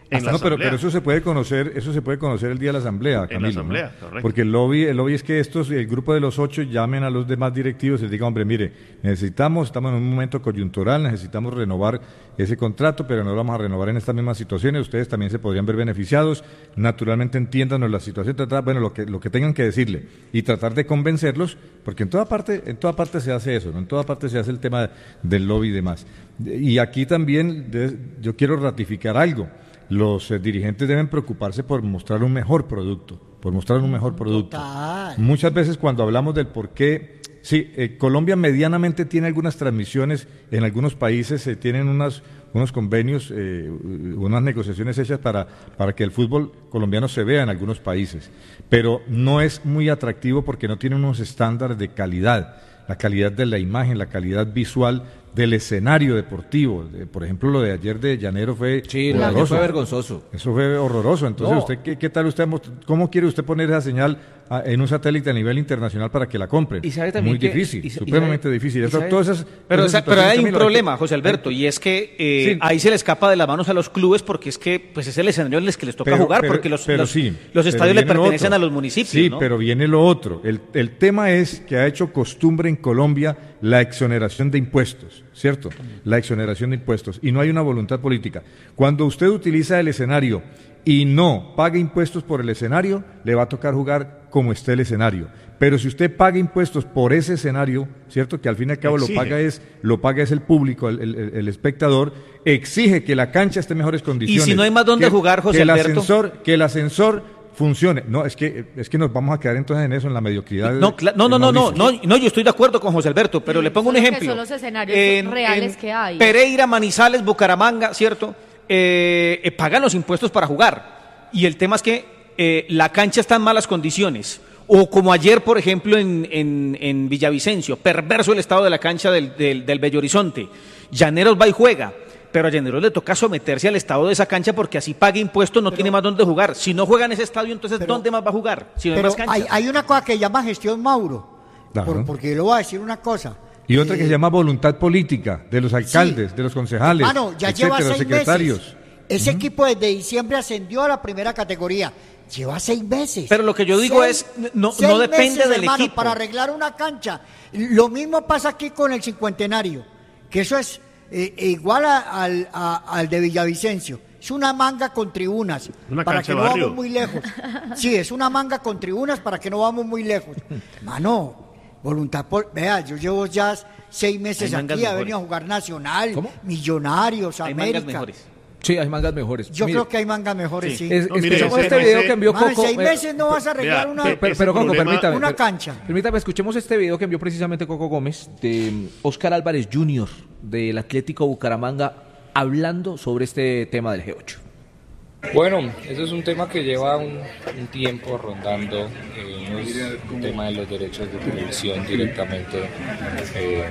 Speaker 8: En la
Speaker 4: no, pero,
Speaker 8: asamblea.
Speaker 4: pero eso se puede conocer, eso se puede conocer el día de la asamblea, Camilo,
Speaker 8: En la asamblea,
Speaker 4: ¿no?
Speaker 8: correcto.
Speaker 4: Porque el lobby, el lobby es que estos, el grupo de los ocho llamen a los demás directivos y les digan, hombre, mire, necesitamos, estamos en un momento coyuntural, necesitamos renovar ese contrato, pero no lo vamos a renovar en estas mismas situaciones, ustedes también se podrían ver beneficiados, naturalmente entiéndanos la situación, tratar, bueno, lo que, lo que tengan que decirle y tratar de convencerlos, porque en toda parte, en toda parte se hace eso, ¿no? En toda parte se hace el tema del lobby y demás. Y aquí también de, yo quiero ratificar algo. Los eh, dirigentes deben preocuparse por mostrar un mejor producto, por mostrar un mejor producto.
Speaker 5: Total.
Speaker 4: Muchas veces cuando hablamos del por qué, sí, eh, Colombia medianamente tiene algunas transmisiones, en algunos países se eh, tienen unas, unos convenios, eh, unas negociaciones hechas para, para que el fútbol colombiano se vea en algunos países, pero no es muy atractivo porque no tiene unos estándares de calidad, la calidad de la imagen, la calidad visual del escenario deportivo. De, por ejemplo, lo de ayer de Llanero fue
Speaker 1: Sí, lo de ayer fue vergonzoso.
Speaker 4: Eso fue horroroso. Entonces,
Speaker 1: No.
Speaker 4: usted ¿qué, qué tal usted, cómo quiere usted poner esa señal a, en un satélite a nivel internacional para que la compren?
Speaker 1: Y sabe también
Speaker 4: Muy
Speaker 1: que-
Speaker 4: difícil,
Speaker 1: y sa- y
Speaker 4: supremamente
Speaker 1: sabe-
Speaker 4: difícil.
Speaker 1: y
Speaker 4: Eso,
Speaker 1: sabe-
Speaker 4: todas esas,
Speaker 7: Pero,
Speaker 4: esas
Speaker 7: o sea, pero
Speaker 4: situaciones,
Speaker 7: hay un
Speaker 4: Camilo,
Speaker 7: problema,
Speaker 4: hay que-
Speaker 7: José Alberto, y es que eh,
Speaker 4: Sí.
Speaker 7: ahí se le escapa de las manos a los clubes porque es que pues es el escenario en el que les toca
Speaker 4: Pero-
Speaker 7: jugar
Speaker 4: pero-
Speaker 7: porque los,
Speaker 4: pero
Speaker 7: los,
Speaker 4: sí,
Speaker 7: los
Speaker 4: pero
Speaker 7: estadios le
Speaker 4: viene lo
Speaker 7: pertenecen
Speaker 4: otro.
Speaker 7: a los municipios.
Speaker 4: Sí,
Speaker 7: ¿no?
Speaker 4: pero viene lo otro. El, el tema es que ha hecho costumbre en Colombia la exoneración de impuestos, ¿cierto? La exoneración de impuestos. Y no hay una voluntad política. Cuando usted utiliza el escenario y no paga impuestos por el escenario, le va a tocar jugar como esté el escenario. Pero si usted paga impuestos por ese escenario, ¿cierto? Que al fin y al cabo lo
Speaker 8: Exige.
Speaker 4: paga es lo paga es el público, el, el- el espectador, exige que la cancha esté en mejores condiciones.
Speaker 7: si no hay más dónde
Speaker 4: que-
Speaker 7: jugar, José
Speaker 4: que el
Speaker 7: Alberto.
Speaker 4: ascensor, que el ascensor funcione. No, es que es que nos vamos a quedar entonces en eso, en la mediocridad.
Speaker 7: No, cla- no,
Speaker 4: de
Speaker 7: no, no, no,
Speaker 4: Mauricio.
Speaker 7: no, no, yo estoy de acuerdo con José Alberto, pero le pongo un
Speaker 9: Solo que
Speaker 7: ejemplo.
Speaker 9: son los escenarios reales que hay.
Speaker 7: Pereira, Manizales, Bucaramanga, ¿cierto? Eh, eh, pagan los impuestos para jugar. Y el tema es que eh, la cancha está en malas condiciones. O como ayer, por ejemplo, en, en, en Villavicencio, perverso el estado de la cancha del, del, del Bello Horizonte. Llaneros va y juega. Pero a Llaneros le toca someterse al estado de esa cancha porque así paga impuestos, no tiene más dónde jugar. Si no juega en ese estadio, entonces
Speaker 5: pero-
Speaker 7: ¿dónde más va a jugar? Si no hay
Speaker 5: Pero
Speaker 7: más canchas.
Speaker 5: hay, hay una cosa que llama gestión Mauro.
Speaker 4: Claro.
Speaker 5: Por- porque yo le voy a decir una cosa.
Speaker 4: Y otra que
Speaker 5: Eh,
Speaker 4: se llama voluntad política de los alcaldes,
Speaker 5: sí.
Speaker 4: de los concejales,
Speaker 5: Hermano, ya lleva
Speaker 4: etcétera,
Speaker 5: seis
Speaker 4: secretarios.
Speaker 5: meses. Ese equipo desde diciembre ascendió a la primera categoría. Lleva seis meses.
Speaker 7: Pero lo que yo digo
Speaker 5: Seis-
Speaker 7: es, no-
Speaker 5: seis
Speaker 7: no depende
Speaker 5: meses,
Speaker 7: del
Speaker 5: hermano,
Speaker 7: equipo.
Speaker 5: para arreglar una cancha. Lo mismo pasa aquí con el cincuentenario, que eso es eh, igual a- al, a- al de Villavicencio. Es una manga con tribunas,
Speaker 8: Una
Speaker 5: para
Speaker 8: cancha
Speaker 5: que
Speaker 8: de
Speaker 5: no
Speaker 8: barrio.
Speaker 5: vamos muy lejos. Sí, es una manga con tribunas para que no vamos muy lejos. Mano, voluntad por... Vea, yo llevo ya seis meses
Speaker 7: Hay mangas
Speaker 5: aquí, he
Speaker 7: mejores.
Speaker 5: venido a jugar Nacional,
Speaker 1: ¿Cómo?
Speaker 5: Millonarios,
Speaker 7: Hay mangas
Speaker 5: América.
Speaker 7: mejores.
Speaker 1: Sí, hay mangas mejores.
Speaker 5: Yo
Speaker 1: Mire,
Speaker 5: creo que hay mangas mejores, sí.
Speaker 1: es-
Speaker 8: No, mire,
Speaker 1: escuchemos
Speaker 8: ese-
Speaker 1: este video
Speaker 8: ese-
Speaker 1: que envió
Speaker 5: Mano, en
Speaker 1: Coco.
Speaker 5: seis
Speaker 1: eh,
Speaker 5: meses no vas a arreglar
Speaker 8: vea,
Speaker 5: una...
Speaker 8: pe-
Speaker 1: Pero,
Speaker 8: ese
Speaker 1: pero Coco,
Speaker 8: problema-
Speaker 1: permítame.
Speaker 5: Una
Speaker 1: per-
Speaker 5: cancha.
Speaker 1: Permítame, escuchemos este video que envió precisamente Coco Gómez de Oscar Álvarez junior del Atlético Bucaramanga hablando sobre este tema del G ocho.
Speaker 10: Bueno, eso es un tema que lleva un, un tiempo rondando, eh, es un tema de los derechos de televisión directamente eh,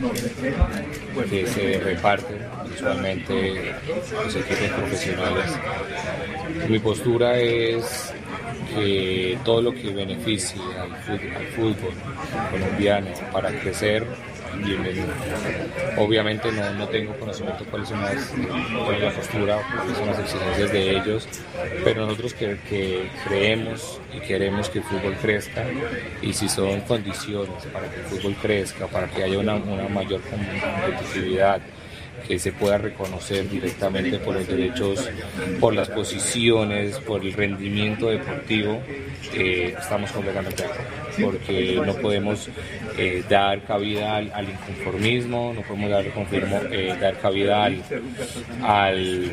Speaker 10: que se reparten usualmente los equipos profesionales. Mi postura es que todo lo que beneficie al fútbol, al fútbol colombiano para crecer, bienvenido. Obviamente no, no tengo conocimiento cuáles son las, cuál es la postura, cuáles son las exigencias de ellos, pero nosotros que, que creemos y queremos que el fútbol crezca, y si son condiciones para que el fútbol crezca, para que haya una, una mayor competitividad, que se pueda reconocer directamente por los derechos, por las posiciones, por el rendimiento deportivo, eh, estamos completamente de acuerdo, porque no podemos eh, dar cabida al, al inconformismo, no podemos dar, confirmo, eh, dar cabida al, al,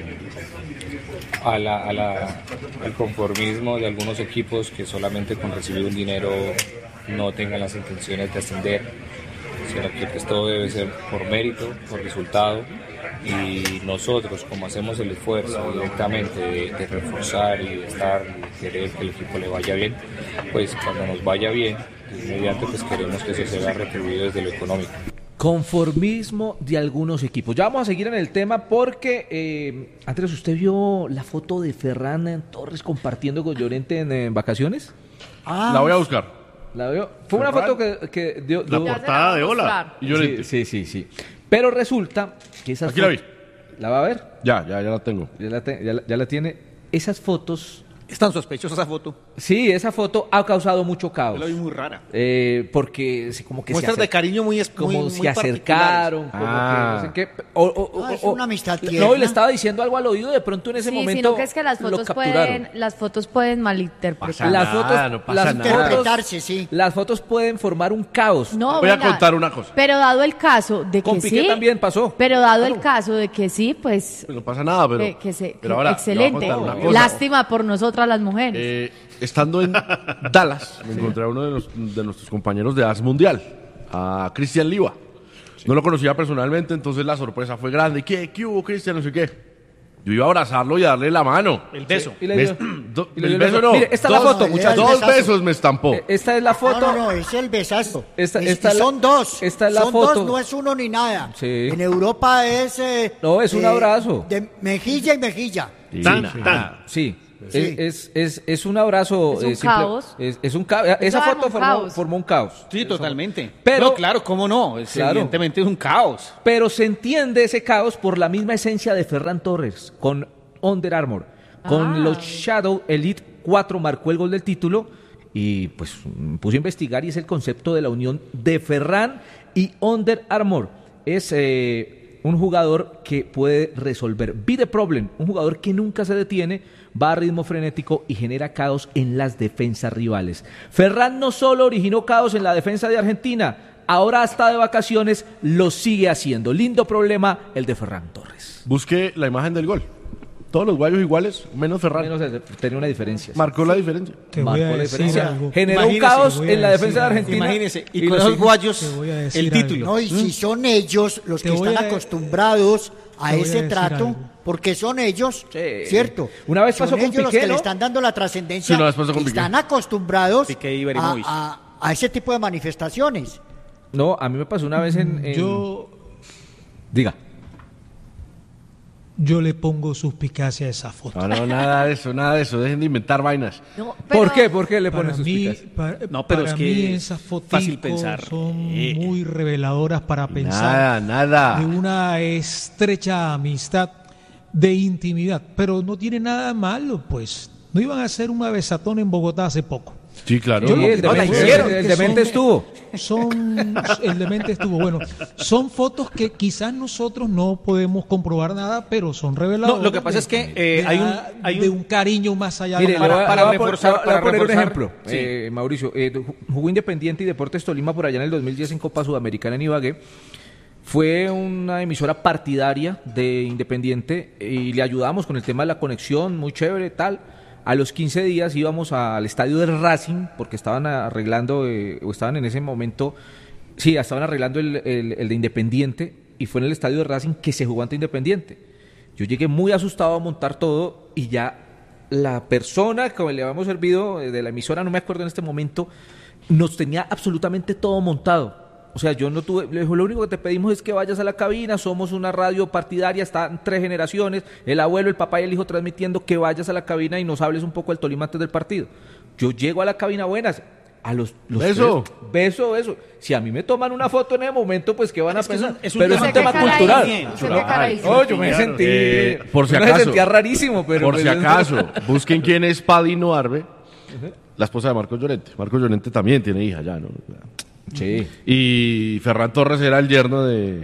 Speaker 10: a la- a la- al conformismo de algunos equipos que solamente con recibir un dinero no tengan las intenciones de ascender, sino que pues, todo debe ser por mérito, por resultado, y nosotros, como hacemos el esfuerzo directamente de, de reforzar y de estar y querer que el equipo le vaya bien, pues cuando nos vaya bien, de inmediato pues queremos que eso se vea retribuido desde lo económico.
Speaker 1: Conformismo de algunos equipos. Ya vamos a seguir en el tema porque, eh, Andrés, ¿usted vio la foto de Ferran Torres compartiendo con Llorente en, en vacaciones?
Speaker 5: Ah,
Speaker 2: La voy a buscar.
Speaker 1: ¿La vio? Fue una
Speaker 2: Ferran.
Speaker 1: foto que, que dio...
Speaker 8: La
Speaker 1: dio-
Speaker 8: portada de Hola.
Speaker 2: Y yo
Speaker 1: sí,
Speaker 2: le-
Speaker 1: sí, sí, sí. Pero resulta que esas
Speaker 2: Aquí la
Speaker 1: fo-
Speaker 2: vi.
Speaker 1: ¿La va a ver?
Speaker 2: Ya, ya, ya la tengo.
Speaker 1: Ya la, te- ya la- ya la tiene. Esas fotos...
Speaker 7: Es tan sospechosa esa foto.
Speaker 1: Sí, esa foto ha causado mucho caos.
Speaker 7: Yo la vi muy rara.
Speaker 1: Eh, porque sí, como que
Speaker 7: Muestras
Speaker 1: se acer-
Speaker 7: de cariño muy es-
Speaker 1: como
Speaker 7: muy-
Speaker 1: se
Speaker 7: muy
Speaker 1: acercaron, como
Speaker 2: Ah.
Speaker 1: que no sé qué. O, o-
Speaker 5: Ah, es
Speaker 1: o-
Speaker 5: una amistad
Speaker 1: No,
Speaker 5: tierna.
Speaker 1: y le estaba diciendo algo al oído, de pronto en ese
Speaker 9: Sí,
Speaker 1: momento
Speaker 9: sino que es que las
Speaker 1: lo
Speaker 9: fotos
Speaker 1: capturaron.
Speaker 9: pueden, las fotos pueden malinterpretar.
Speaker 2: Pasa
Speaker 1: Las
Speaker 2: nada,
Speaker 1: fotos,
Speaker 2: no pasa
Speaker 1: las
Speaker 2: nada.
Speaker 1: fotos-
Speaker 5: Interpretarse, sí.
Speaker 1: Las fotos pueden formar un caos.
Speaker 9: No,
Speaker 2: Voy a
Speaker 9: venga,
Speaker 2: contar una cosa.
Speaker 9: Pero dado el caso de
Speaker 1: Con
Speaker 9: que
Speaker 1: Piqué
Speaker 9: sí,
Speaker 1: también pasó.
Speaker 9: Pero dado
Speaker 1: Claro.
Speaker 9: el caso de que sí, pues
Speaker 2: No pasa nada, pero,
Speaker 9: que, que se,
Speaker 2: pero
Speaker 9: que-
Speaker 2: ahora,
Speaker 9: excelente.
Speaker 2: le voy a contar una cosa.
Speaker 9: Lástima por nosotras las mujeres.
Speaker 2: Eh, estando en Dallas, me encontré a uno de, los- de nuestros compañeros de As Mundial, a Cristian Liva. No lo conocía personalmente, entonces la sorpresa fue grande. ¿Qué, qué hubo, Cristian? No sé qué. Yo iba a abrazarlo y a darle la mano.
Speaker 7: El beso.
Speaker 1: Y le
Speaker 2: Me
Speaker 1: dio-
Speaker 2: est- do-
Speaker 1: y le
Speaker 2: el
Speaker 1: dio el
Speaker 2: beso
Speaker 1: beso.
Speaker 2: no.
Speaker 1: Mire, esta es
Speaker 2: dos,
Speaker 1: la foto,
Speaker 5: No,
Speaker 1: muchachos.
Speaker 2: Dos
Speaker 5: besazo.
Speaker 2: besos me estampó.
Speaker 1: Eh, Esta es la foto.
Speaker 5: No, no, no, es el besazo.
Speaker 1: Esta-
Speaker 5: Es-
Speaker 1: esta
Speaker 5: y
Speaker 1: es la-
Speaker 5: son dos.
Speaker 1: esta es la
Speaker 5: son
Speaker 1: foto.
Speaker 5: dos, no es uno ni nada.
Speaker 1: Sí.
Speaker 5: En Europa es... eh,
Speaker 1: No, es un abrazo.
Speaker 5: De mejilla y mejilla.
Speaker 8: Tan,
Speaker 2: Sí.
Speaker 8: tan.
Speaker 1: Sí.
Speaker 5: Sí.
Speaker 1: Es, es, es, es un abrazo.
Speaker 9: Es un
Speaker 1: eh, simple-
Speaker 9: caos.
Speaker 1: Es, es un caos. Esa
Speaker 9: arma
Speaker 1: foto
Speaker 9: un
Speaker 1: formó,
Speaker 9: caos.
Speaker 1: formó un caos.
Speaker 7: Sí, totalmente.
Speaker 1: Pero-
Speaker 7: No, claro, cómo no. Es,
Speaker 1: Claro.
Speaker 7: Evidentemente es un caos.
Speaker 1: Pero se entiende ese caos por la misma esencia de Ferran Torres con Under Armour. Con
Speaker 9: Ah.
Speaker 1: los Shadow Elite cuatro marcó el gol del título y pues me puse a investigar y es el concepto de la unión de Ferran y Under Armour. Es eh, un jugador que puede resolver. Be the problem, un jugador que nunca se detiene, va a ritmo frenético y genera caos en las defensas rivales. Ferran no solo originó caos en la defensa de Argentina, ahora hasta de vacaciones lo sigue haciendo. Lindo problema el de Ferran Torres.
Speaker 2: Busqué la imagen del gol. Todos los guayos iguales, menos Ferran.
Speaker 1: Menos ese- tenía una diferencia.
Speaker 2: Marcó la diferencia.
Speaker 11: Te voy
Speaker 1: Marcó
Speaker 11: a
Speaker 1: la
Speaker 11: decir
Speaker 1: diferencia.
Speaker 11: algo.
Speaker 1: Generó un
Speaker 7: Imagínese,
Speaker 1: caos
Speaker 11: te voy a
Speaker 1: en la
Speaker 11: decir
Speaker 1: defensa de
Speaker 11: algo.
Speaker 1: Argentina.
Speaker 7: Imagínese. Y,
Speaker 1: Y
Speaker 7: con
Speaker 1: lo
Speaker 7: esos
Speaker 1: sigue-
Speaker 7: guayos,
Speaker 11: te voy a decir
Speaker 7: el título.
Speaker 11: algo.
Speaker 5: No, y si son ellos los
Speaker 11: Te
Speaker 5: que
Speaker 11: voy
Speaker 5: están
Speaker 11: a-
Speaker 5: acostumbrados a
Speaker 11: te voy a
Speaker 5: ese
Speaker 11: decir
Speaker 5: trato,
Speaker 11: algo.
Speaker 5: porque son ellos,
Speaker 1: Sí.
Speaker 5: ¿cierto?
Speaker 1: Una vez pasó
Speaker 5: son
Speaker 1: con
Speaker 5: ellos los
Speaker 1: Piqué,
Speaker 5: que
Speaker 1: ¿no?
Speaker 5: le están dando la trascendencia.
Speaker 2: Sí, una vez pasó con
Speaker 5: y
Speaker 2: Piqué.
Speaker 5: están acostumbrados
Speaker 7: Piqué y
Speaker 5: a,
Speaker 7: Ibrahimovic.
Speaker 5: a- a ese tipo de manifestaciones.
Speaker 1: No, a mí me pasó una vez en... en-
Speaker 11: Yo,
Speaker 1: Diga.
Speaker 11: yo le pongo suspicacia a esa foto.
Speaker 2: No, no, nada de eso, nada de eso. Dejen de inventar vainas.
Speaker 9: No,
Speaker 1: ¿Por
Speaker 9: pero-
Speaker 1: qué? ¿Por qué le
Speaker 11: Para
Speaker 1: pones
Speaker 11: mí,
Speaker 1: suspicacia?
Speaker 11: para,
Speaker 7: No, pero
Speaker 11: para
Speaker 7: es que
Speaker 11: mí
Speaker 7: es
Speaker 11: esas fotos
Speaker 7: fácil pensar.
Speaker 11: son
Speaker 7: Eh.
Speaker 11: muy reveladoras para pensar
Speaker 2: Nada, nada.
Speaker 11: de una estrecha amistad, de intimidad, pero no tiene nada malo, pues. No iban a hacer una besatón en Bogotá hace poco.
Speaker 2: Sí, claro.
Speaker 1: Sí,
Speaker 2: No,
Speaker 1: el
Speaker 7: no, la
Speaker 1: demente,
Speaker 7: hicieron.
Speaker 1: el
Speaker 11: Que
Speaker 1: demente
Speaker 11: son-
Speaker 1: estuvo.
Speaker 11: Son, el demente estuvo. Bueno, son fotos que quizás nosotros no podemos comprobar nada, pero son reveladoras.
Speaker 7: No, lo que pasa
Speaker 11: de-
Speaker 7: es que, eh,
Speaker 11: de
Speaker 7: hay un-
Speaker 11: la-
Speaker 7: hay
Speaker 11: de
Speaker 7: un-
Speaker 11: un cariño más allá
Speaker 1: Mire,
Speaker 11: de
Speaker 1: le voy a-
Speaker 7: para
Speaker 1: le voy a pon-
Speaker 7: reforzar,
Speaker 1: le voy a
Speaker 7: para
Speaker 1: poner un
Speaker 7: reforzar.
Speaker 1: ejemplo.
Speaker 7: Sí.
Speaker 1: Eh, Mauricio, eh, jugó Independiente y Deportes Tolima por allá en el dos mil diez en Copa Sudamericana en Ibagué. Fue una emisora partidaria de Independiente y le ayudamos con el tema de la conexión, muy chévere, tal. A los quince días íbamos al estadio del Racing, porque estaban arreglando, eh, o estaban en ese momento, sí, estaban arreglando el, el- el de Independiente, y fue en el estadio de Racing que se jugó ante Independiente. Yo llegué muy asustado a montar todo, y ya la persona que le habíamos servido eh, de la emisora, no me acuerdo en este momento, nos tenía absolutamente todo montado. O sea, yo no tuve, le dijo, lo único que te pedimos es que vayas a la cabina, somos una radio partidaria, están tres generaciones, el abuelo, el papá y el hijo transmitiendo, que vayas a la cabina y nos hables un poco del Tolima antes del partido. Yo llego a la cabina, buenas, a los, los
Speaker 2: Beso.
Speaker 1: tres, beso, beso. Si a mí me toman una foto en ese momento, pues ¿qué van a
Speaker 7: Es que es un-
Speaker 1: pensar?
Speaker 7: es un
Speaker 1: Pero es
Speaker 7: tema
Speaker 1: un tema
Speaker 9: que cae
Speaker 1: cultural.
Speaker 9: bien, usted qué cara hizo.
Speaker 1: Oh, yo me sentí,
Speaker 2: Eh, por si
Speaker 1: uno se
Speaker 2: acaso.
Speaker 1: sentía rarísimo, pero
Speaker 2: Por
Speaker 1: pues,
Speaker 2: si acaso, busquen quién es Padino Arbe, la esposa de Marcos Llorente. Marcos Llorente también tiene hija ya, ¿no?
Speaker 1: Sí.
Speaker 2: Y Ferran Torres era el yerno de,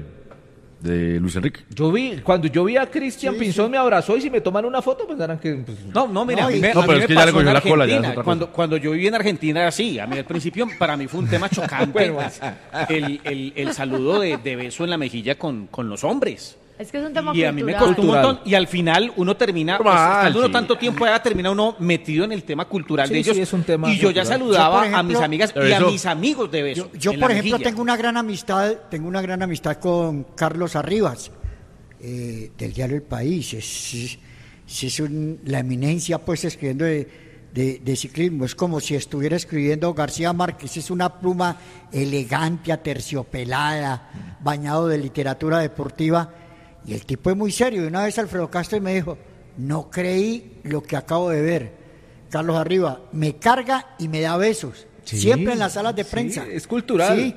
Speaker 2: de Luis Enrique.
Speaker 1: Yo vi, cuando yo vi a Cristian Pinzón me abrazó y si me toman una foto pensarán que... pues,
Speaker 7: No, no, mira,
Speaker 5: No,
Speaker 7: a mí
Speaker 5: y-
Speaker 7: me,
Speaker 2: No,
Speaker 7: a mí
Speaker 2: pero
Speaker 7: me
Speaker 2: es que ya le
Speaker 7: pasó en
Speaker 2: cogió la cola, ya es
Speaker 7: Argentina.
Speaker 2: otra cosa.
Speaker 7: Cuando, cuando yo viví en Argentina era así. A mí al principio, para mí fue un tema chocante
Speaker 1: Bueno,
Speaker 7: el, el, el saludo de, de beso en la mejilla con, con los hombres.
Speaker 9: Es que es un tema
Speaker 7: Y a mí me
Speaker 9: cultural.
Speaker 7: costó un
Speaker 1: Cultural.
Speaker 7: montón. Y al final uno termina, pues,
Speaker 2: Normal,
Speaker 7: estando uno
Speaker 2: sí.
Speaker 7: tanto tiempo allá, termina uno metido en el tema cultural
Speaker 1: Sí,
Speaker 7: de ellos.
Speaker 1: sí, es un tema
Speaker 7: y yo ya
Speaker 1: cultural.
Speaker 7: saludaba
Speaker 5: Yo, por
Speaker 7: a mis
Speaker 5: ejemplo,
Speaker 7: amigas
Speaker 2: ¿De
Speaker 7: y a
Speaker 2: beso?
Speaker 7: mis amigos de beso.
Speaker 5: Yo, yo,
Speaker 7: en la
Speaker 5: por ejemplo,
Speaker 7: mejilla.
Speaker 5: tengo una gran amistad, tengo una gran amistad con Carlos Arribas, eh, del diario El País. Es, es, es un- la eminencia, pues, escribiendo de, de- de ciclismo. Es como si estuviera escribiendo García Márquez. Es una pluma elegante, aterciopelada, bañado de literatura deportiva. Y el tipo es muy serio. Y una vez Alfredo Castro me dijo, no creí lo que acabo de ver. Carlos Arriba me carga y me da besos.
Speaker 1: Sí,
Speaker 5: siempre en las salas de
Speaker 1: sí,
Speaker 5: prensa.
Speaker 1: es cultural.
Speaker 5: Sí.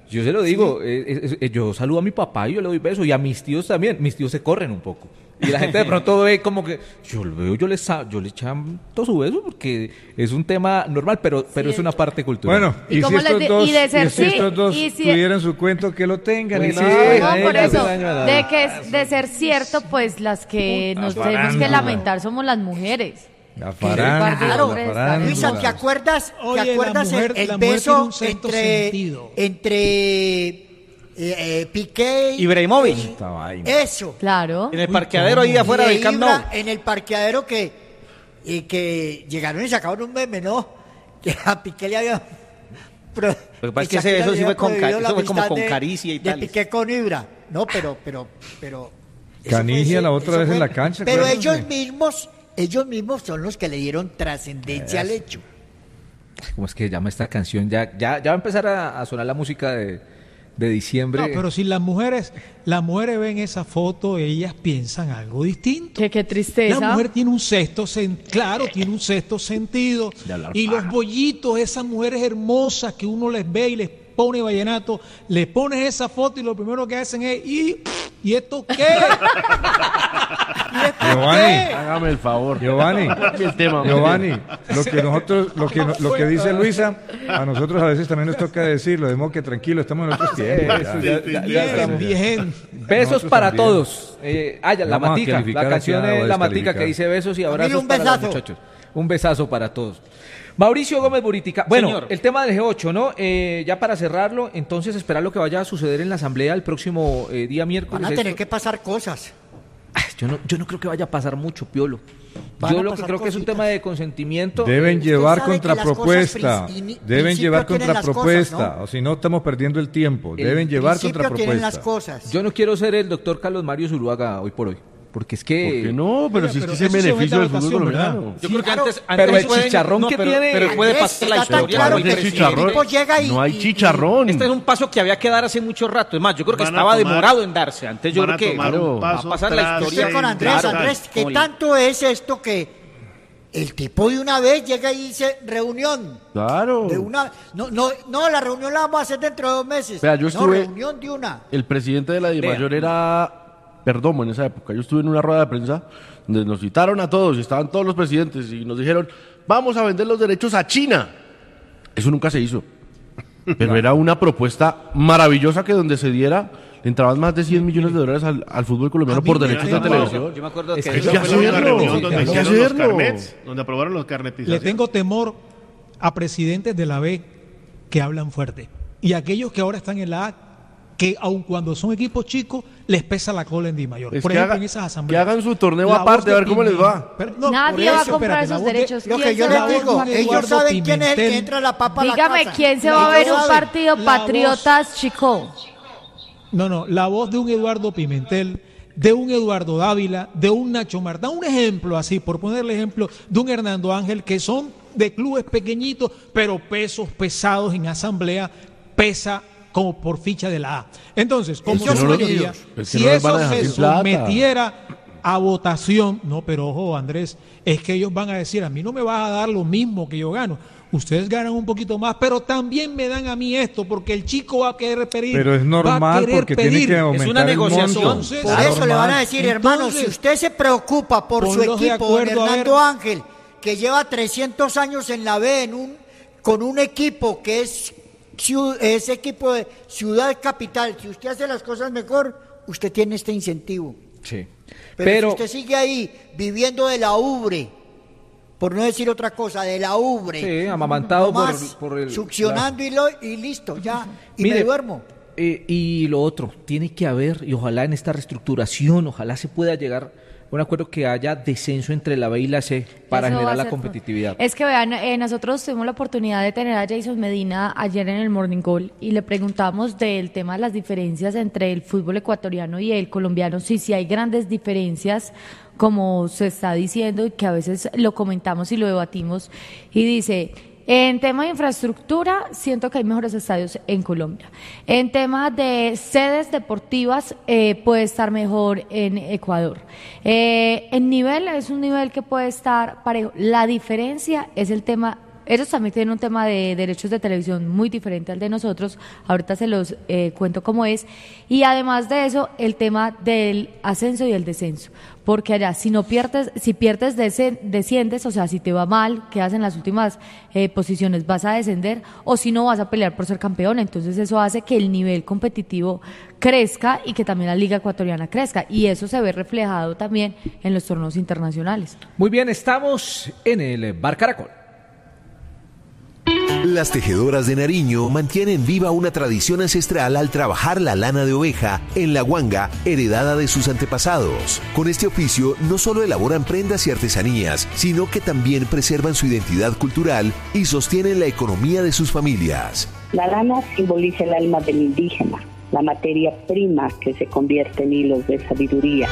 Speaker 1: Yo se lo digo, eh, eh, eh, yo saludo a mi papá y yo le doy besos, y a mis tíos también. Mis tíos se corren un poco. Y la gente de pronto ve como que, yo lo veo, yo les yo le chanto su beso porque es un tema normal, pero pero es una parte cultural.
Speaker 4: Bueno, y,
Speaker 9: ¿Y
Speaker 4: si
Speaker 9: cómo
Speaker 4: estos
Speaker 9: les de-
Speaker 4: dos,
Speaker 9: y de ser
Speaker 4: y si
Speaker 9: sí,
Speaker 4: estos dos
Speaker 9: y si-
Speaker 4: tuvieran su cuento, que lo tengan.
Speaker 1: Uy,
Speaker 4: y
Speaker 1: no,
Speaker 4: sí,
Speaker 1: no,
Speaker 4: a
Speaker 9: No, por
Speaker 4: ellos.
Speaker 9: eso,
Speaker 1: daño a la-
Speaker 9: de que es- de ser cierto, pues las que nos tenemos que
Speaker 4: farándula.
Speaker 9: lamentar somos las mujeres.
Speaker 4: La
Speaker 9: Claro.
Speaker 4: farándula, la
Speaker 5: Luisa,
Speaker 4: farándula.
Speaker 5: ¿te acuerdas,
Speaker 11: Oye,
Speaker 5: ¿te acuerdas
Speaker 11: la mujer-
Speaker 5: el, el
Speaker 11: la mujer
Speaker 5: beso
Speaker 11: tiene un sexto
Speaker 5: entre,
Speaker 11: sentido.
Speaker 5: entre eh, eh, Piqué y
Speaker 7: Ibrahimovic.
Speaker 4: Esta vaina.
Speaker 5: Eso.
Speaker 9: Claro.
Speaker 7: En el parqueadero ahí afuera
Speaker 5: Y de
Speaker 7: del Camp Nou.
Speaker 5: Ibra, en el parqueadero que, y que llegaron y sacaron un meme, ¿no? Que a Piqué le había... Pro,
Speaker 7: Lo que pasa es que
Speaker 5: Shakira
Speaker 7: ese- eso
Speaker 5: le
Speaker 7: sí
Speaker 5: había
Speaker 7: fue con ca-
Speaker 5: prohibido la
Speaker 7: eso fue como
Speaker 5: amistad
Speaker 7: con
Speaker 5: de-
Speaker 7: caricia y
Speaker 5: de
Speaker 7: tales.
Speaker 5: Piqué con Ibra. No, pero... pero, pero eso
Speaker 4: Canigia
Speaker 5: fue-
Speaker 4: la otra
Speaker 5: eso
Speaker 4: vez en
Speaker 5: fue-
Speaker 4: la cancha,
Speaker 5: Pero
Speaker 4: acuérdense.
Speaker 5: ellos mismos, ellos mismos son los que le dieron trascendencia al hecho.
Speaker 1: ¿Cómo es que se llama esta canción? Ya, ya, ya va a empezar a, a sonar la música de, de diciembre.
Speaker 11: No, pero si las mujeres, las mujeres ven esa foto, ellas piensan algo distinto.
Speaker 9: Que qué tristeza.
Speaker 11: La mujer tiene un sexto sentido, claro, tiene un sexto sentido.
Speaker 2: De hablar
Speaker 11: Y los bollitos, esas mujeres hermosas que uno les ve y les pone vallenato, les pones esa foto y lo primero que hacen es, ¿y, ¿y esto qué? ¿Y esto
Speaker 4: Giovanni,
Speaker 11: qué?
Speaker 2: Hágame el favor.
Speaker 4: Giovanni,
Speaker 2: Cambie el tema. hombre.
Speaker 4: Giovanni, lo que nosotros, lo que, no- lo que dice Luisa, a nosotros a veces también nos toca decirlo, de modo que tranquilo, estamos en otros tiempos. ya.
Speaker 1: Eso, ya- ya- ya
Speaker 11: Bien,
Speaker 1: estamos.
Speaker 11: bien.
Speaker 1: Besos
Speaker 4: Nosotros
Speaker 1: para
Speaker 4: también.
Speaker 1: todos. Eh, ah, ya, la
Speaker 4: Vamos a
Speaker 1: matica.
Speaker 4: calificar
Speaker 1: La canción
Speaker 4: aquí a-
Speaker 1: es
Speaker 4: o
Speaker 1: la matica
Speaker 4: descalificar.
Speaker 1: que dice besos y abrazos
Speaker 5: un
Speaker 1: para los
Speaker 5: besazo.
Speaker 1: muchachos. Un besazo para todos. Mauricio Gómez Buritica. Bueno,
Speaker 7: Señor.
Speaker 1: el tema del G ocho, ¿no? Eh, ya para cerrarlo, entonces esperar lo que vaya a suceder en la asamblea el próximo eh, día miércoles.
Speaker 5: Van a tener
Speaker 1: Esto-
Speaker 5: que pasar cosas.
Speaker 1: Ay, yo, no, yo no creo que vaya a pasar mucho, Piolo.
Speaker 5: Van
Speaker 1: Yo
Speaker 5: a
Speaker 1: lo que
Speaker 5: pasar
Speaker 1: creo que es un
Speaker 5: cositas.
Speaker 1: tema de consentimiento.
Speaker 4: Deben
Speaker 5: Usted
Speaker 4: llevar
Speaker 5: sabe que las
Speaker 4: contrapropuesta,
Speaker 5: cosas princi-
Speaker 4: deben
Speaker 5: principio
Speaker 4: llevar
Speaker 5: tienen las
Speaker 4: contrapropuesta,
Speaker 5: cosas, ¿no?
Speaker 4: o si no estamos perdiendo el tiempo,
Speaker 1: El
Speaker 4: deben llevar
Speaker 5: Principio tienen las
Speaker 4: contrapropuesta.
Speaker 5: cosas.
Speaker 1: Yo no quiero ser el doctor Carlos Mario Zuluaga hoy por hoy. Porque es que...
Speaker 2: ¿Por qué no? Pero
Speaker 11: Oiga,
Speaker 2: si es
Speaker 11: pero
Speaker 2: que es el
Speaker 11: eso se
Speaker 2: beneficio del
Speaker 11: somete a
Speaker 2: fútbol
Speaker 11: votación, ¿verdad?
Speaker 2: colombiano.
Speaker 7: Yo creo que
Speaker 5: claro.
Speaker 7: antes,
Speaker 1: Pero
Speaker 7: antes
Speaker 1: el
Speaker 7: pueden-
Speaker 1: chicharrón
Speaker 7: no,
Speaker 1: que
Speaker 7: pero,
Speaker 1: tiene-
Speaker 7: pero puede
Speaker 5: Andrés,
Speaker 7: pasar la
Speaker 5: está tan
Speaker 7: historia.
Speaker 5: claro
Speaker 7: como el
Speaker 5: que
Speaker 2: el
Speaker 5: el
Speaker 7: presidente.
Speaker 2: chicharrón.
Speaker 5: tipo llega y-
Speaker 2: No hay
Speaker 5: y- y-
Speaker 2: chicharrón.
Speaker 7: Este es un paso que había que dar hace mucho rato. Es más, yo creo que
Speaker 8: Van a
Speaker 7: estaba
Speaker 8: tomar-
Speaker 7: demorado en darse. Antes yo
Speaker 8: van a
Speaker 7: creo que
Speaker 8: tomar
Speaker 2: Claro.
Speaker 8: un
Speaker 7: va a
Speaker 8: paso
Speaker 7: pasar la
Speaker 8: tras
Speaker 7: historia.
Speaker 5: Estoy con Andrés,
Speaker 7: Claro.
Speaker 5: Andrés, ¿qué
Speaker 7: Como el-
Speaker 5: tanto es esto que el tipo de una vez llega y dice reunión?
Speaker 2: Claro.
Speaker 5: De una, no, no, no, la reunión la vamos a hacer dentro de dos meses.
Speaker 2: Vea, yo
Speaker 5: No,
Speaker 2: estuve-
Speaker 5: reunión de una.
Speaker 2: El presidente de la
Speaker 7: Vea.
Speaker 2: DIMAYOR era Perdomo en esa época. Yo estuve en una rueda de prensa donde nos citaron a todos y estaban todos los presidentes y nos dijeron, vamos a vender los derechos a China. Eso nunca se hizo. Pero era una propuesta maravillosa que donde se diera le entraban más de cien millones de dólares al, al fútbol colomdiano
Speaker 11: A mí
Speaker 2: por
Speaker 11: me
Speaker 2: derechos de
Speaker 11: tengo-
Speaker 2: televisión.
Speaker 7: Yo me acuerdo
Speaker 1: Es
Speaker 7: que
Speaker 1: que
Speaker 7: eso
Speaker 2: hay que
Speaker 8: Esa
Speaker 7: fue
Speaker 8: fue
Speaker 7: una
Speaker 8: la
Speaker 2: hacerlo.
Speaker 8: reunión donde
Speaker 2: Hay que
Speaker 8: hicieron los
Speaker 2: hacerlo.
Speaker 8: carnets, donde aprobaron los carnetizaciones.
Speaker 11: Le tengo temor a presidentes de la B que hablan fuerte. Y aquellos que ahora están en la A, que aun cuando son equipos chicos, les pesa la cola en Di Mayor.
Speaker 2: Es
Speaker 11: Por
Speaker 2: que
Speaker 11: ejemplo,
Speaker 2: haga-
Speaker 11: en esas asambleas.
Speaker 2: que hagan su torneo
Speaker 11: La
Speaker 2: aparte,
Speaker 11: voz de
Speaker 2: a ver cómo les va.
Speaker 11: Pero, no,
Speaker 9: Nadie
Speaker 11: por
Speaker 9: va a
Speaker 11: eso,
Speaker 9: comprar
Speaker 11: espérate,
Speaker 9: esos
Speaker 11: la voz de-
Speaker 9: derechos.
Speaker 5: Lo
Speaker 9: ¿Quién
Speaker 5: que yo
Speaker 9: se
Speaker 5: les
Speaker 9: va a
Speaker 5: digo,
Speaker 9: comprar?
Speaker 5: ellos
Speaker 11: Eduardo
Speaker 5: saben quién es el que
Speaker 11: Pimentel.
Speaker 5: entra a la papa a la
Speaker 9: Dígame,
Speaker 5: casa.
Speaker 9: ¿quién se va a ver
Speaker 11: Ellos
Speaker 9: un
Speaker 11: saben.
Speaker 9: partido
Speaker 11: La
Speaker 9: Patriotas Chico?
Speaker 11: No, no, la voz de un Eduardo Pimentel, de un Eduardo Dávila, de un Nacho Martán, un ejemplo así, por ponerle ejemplo, de un Hernando Ángel, que son de clubes pequeñitos, pero pesos pesados en asamblea, pesa como por ficha de la A. Entonces, como
Speaker 5: Ellos
Speaker 11: su
Speaker 5: son
Speaker 11: mayoría,
Speaker 5: unidos.
Speaker 2: Es que
Speaker 11: si
Speaker 2: no les van a
Speaker 11: eso
Speaker 2: dejar
Speaker 11: se
Speaker 2: sin plata.
Speaker 11: sometiera a votación, no, pero ojo, Andrés, es que ellos van a decir, a mí no me vas a dar lo mismo que yo gano. Ustedes ganan un poquito más, pero también me dan a mí esto, porque el chico va a querer pedir.
Speaker 4: Pero es
Speaker 11: va a
Speaker 4: normal
Speaker 11: querer
Speaker 4: porque tiene
Speaker 11: pedir.
Speaker 4: que aumentar
Speaker 7: una
Speaker 4: el
Speaker 7: negociación.
Speaker 4: monto.
Speaker 11: Entonces,
Speaker 5: Por
Speaker 11: Ah,
Speaker 5: eso le van a
Speaker 11: normal.
Speaker 5: decir, hermano,
Speaker 11: Entonces,
Speaker 5: si usted se preocupa por su
Speaker 11: ponlos de
Speaker 5: equipo, don
Speaker 11: acuerdo, a
Speaker 5: Hernando
Speaker 11: ver.
Speaker 5: Ángel, que lleva trescientos años en la B, en un, con un equipo que es, ciu- es equipo de ciudad capital, si usted hace las cosas mejor, usted tiene este incentivo.
Speaker 1: Sí.
Speaker 5: Pero,
Speaker 1: Pero,
Speaker 5: si usted sigue ahí viviendo de la ubre, por no decir otra cosa, de la ubre,
Speaker 1: Sí, amamantado por-
Speaker 5: nomás
Speaker 1: por el-
Speaker 5: succionando y, lo- y listo, ya, y
Speaker 1: mire,
Speaker 5: me duermo.
Speaker 1: eh, y lo otro, tiene que haber, y ojalá en esta reestructuración, ojalá se pueda llegar a un acuerdo que haya descenso entre la B y la C para
Speaker 9: Eso va
Speaker 1: generar
Speaker 9: a
Speaker 1: la
Speaker 9: ser-
Speaker 1: competitividad.
Speaker 9: Es que vean, eh, nosotros tuvimos la oportunidad de tener a Jason Medina ayer en el Morning Call y le preguntamos del tema de las diferencias entre el fútbol ecuatoriano y el colombiano, si sí hay grandes diferencias, como se está diciendo y que a veces lo comentamos y lo debatimos, y dice... En tema de infraestructura, siento que hay mejores estadios en Colombia. En tema de sedes deportivas, eh, puede estar mejor en Ecuador. Eh, en nivel, es un nivel que puede estar parejo. La diferencia es el tema ellos también tienen un tema de derechos de televisión muy diferente al de nosotros, ahorita se los eh, cuento cómo es, y además de eso, el tema del ascenso y el descenso, porque allá si no pierdes, si pierdes desciendes, o sea, si te va mal, quedas en las últimas eh, posiciones, vas a descender, o si no vas a pelear por ser campeón, entonces eso hace que el nivel competitivo crezca y que también la Liga Ecuatoriana crezca, y eso se ve reflejado también en los torneos internacionales.
Speaker 1: Muy bien, estamos en el Bar Caracol.
Speaker 12: Las tejedoras de Nariño mantienen viva una tradición ancestral al trabajar la lana de oveja en la guanga heredada de sus antepasados. Con este oficio no solo elaboran prendas y artesanías, sino que también preservan su identidad cultural y sostienen la economía de sus familias.
Speaker 13: La lana simboliza el alma del indígena, la materia prima que se convierte en hilos de sabiduría.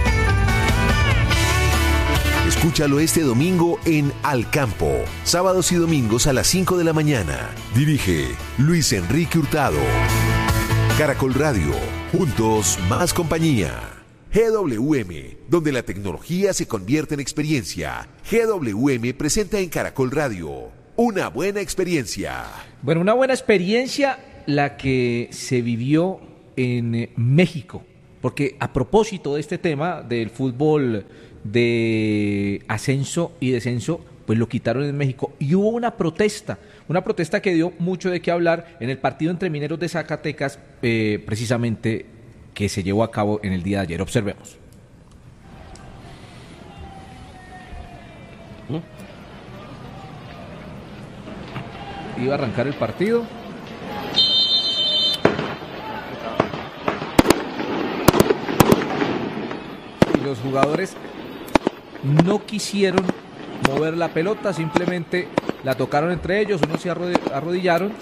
Speaker 12: Escúchalo este domingo en Al Campo, sábados y domingos a las cinco de la mañana. Dirige Luis Enrique Hurtado. Caracol Radio, juntos más compañía. G W M, donde la tecnología se convierte en experiencia. G W M presenta en Caracol Radio una buena experiencia.
Speaker 1: Bueno, una buena experiencia la que se vivió en México, porque a propósito de este tema del fútbol de ascenso y descenso, pues lo quitaron en México y hubo una protesta, una protesta que dio mucho de qué hablar en el partido entre Mineros de Zacatecas, eh, precisamente que se llevó a cabo en el día de ayer. Observemos. Iba a arrancar el partido. Y los jugadores no quisieron mover la pelota, simplemente la tocaron entre ellos, unos se arrodillaron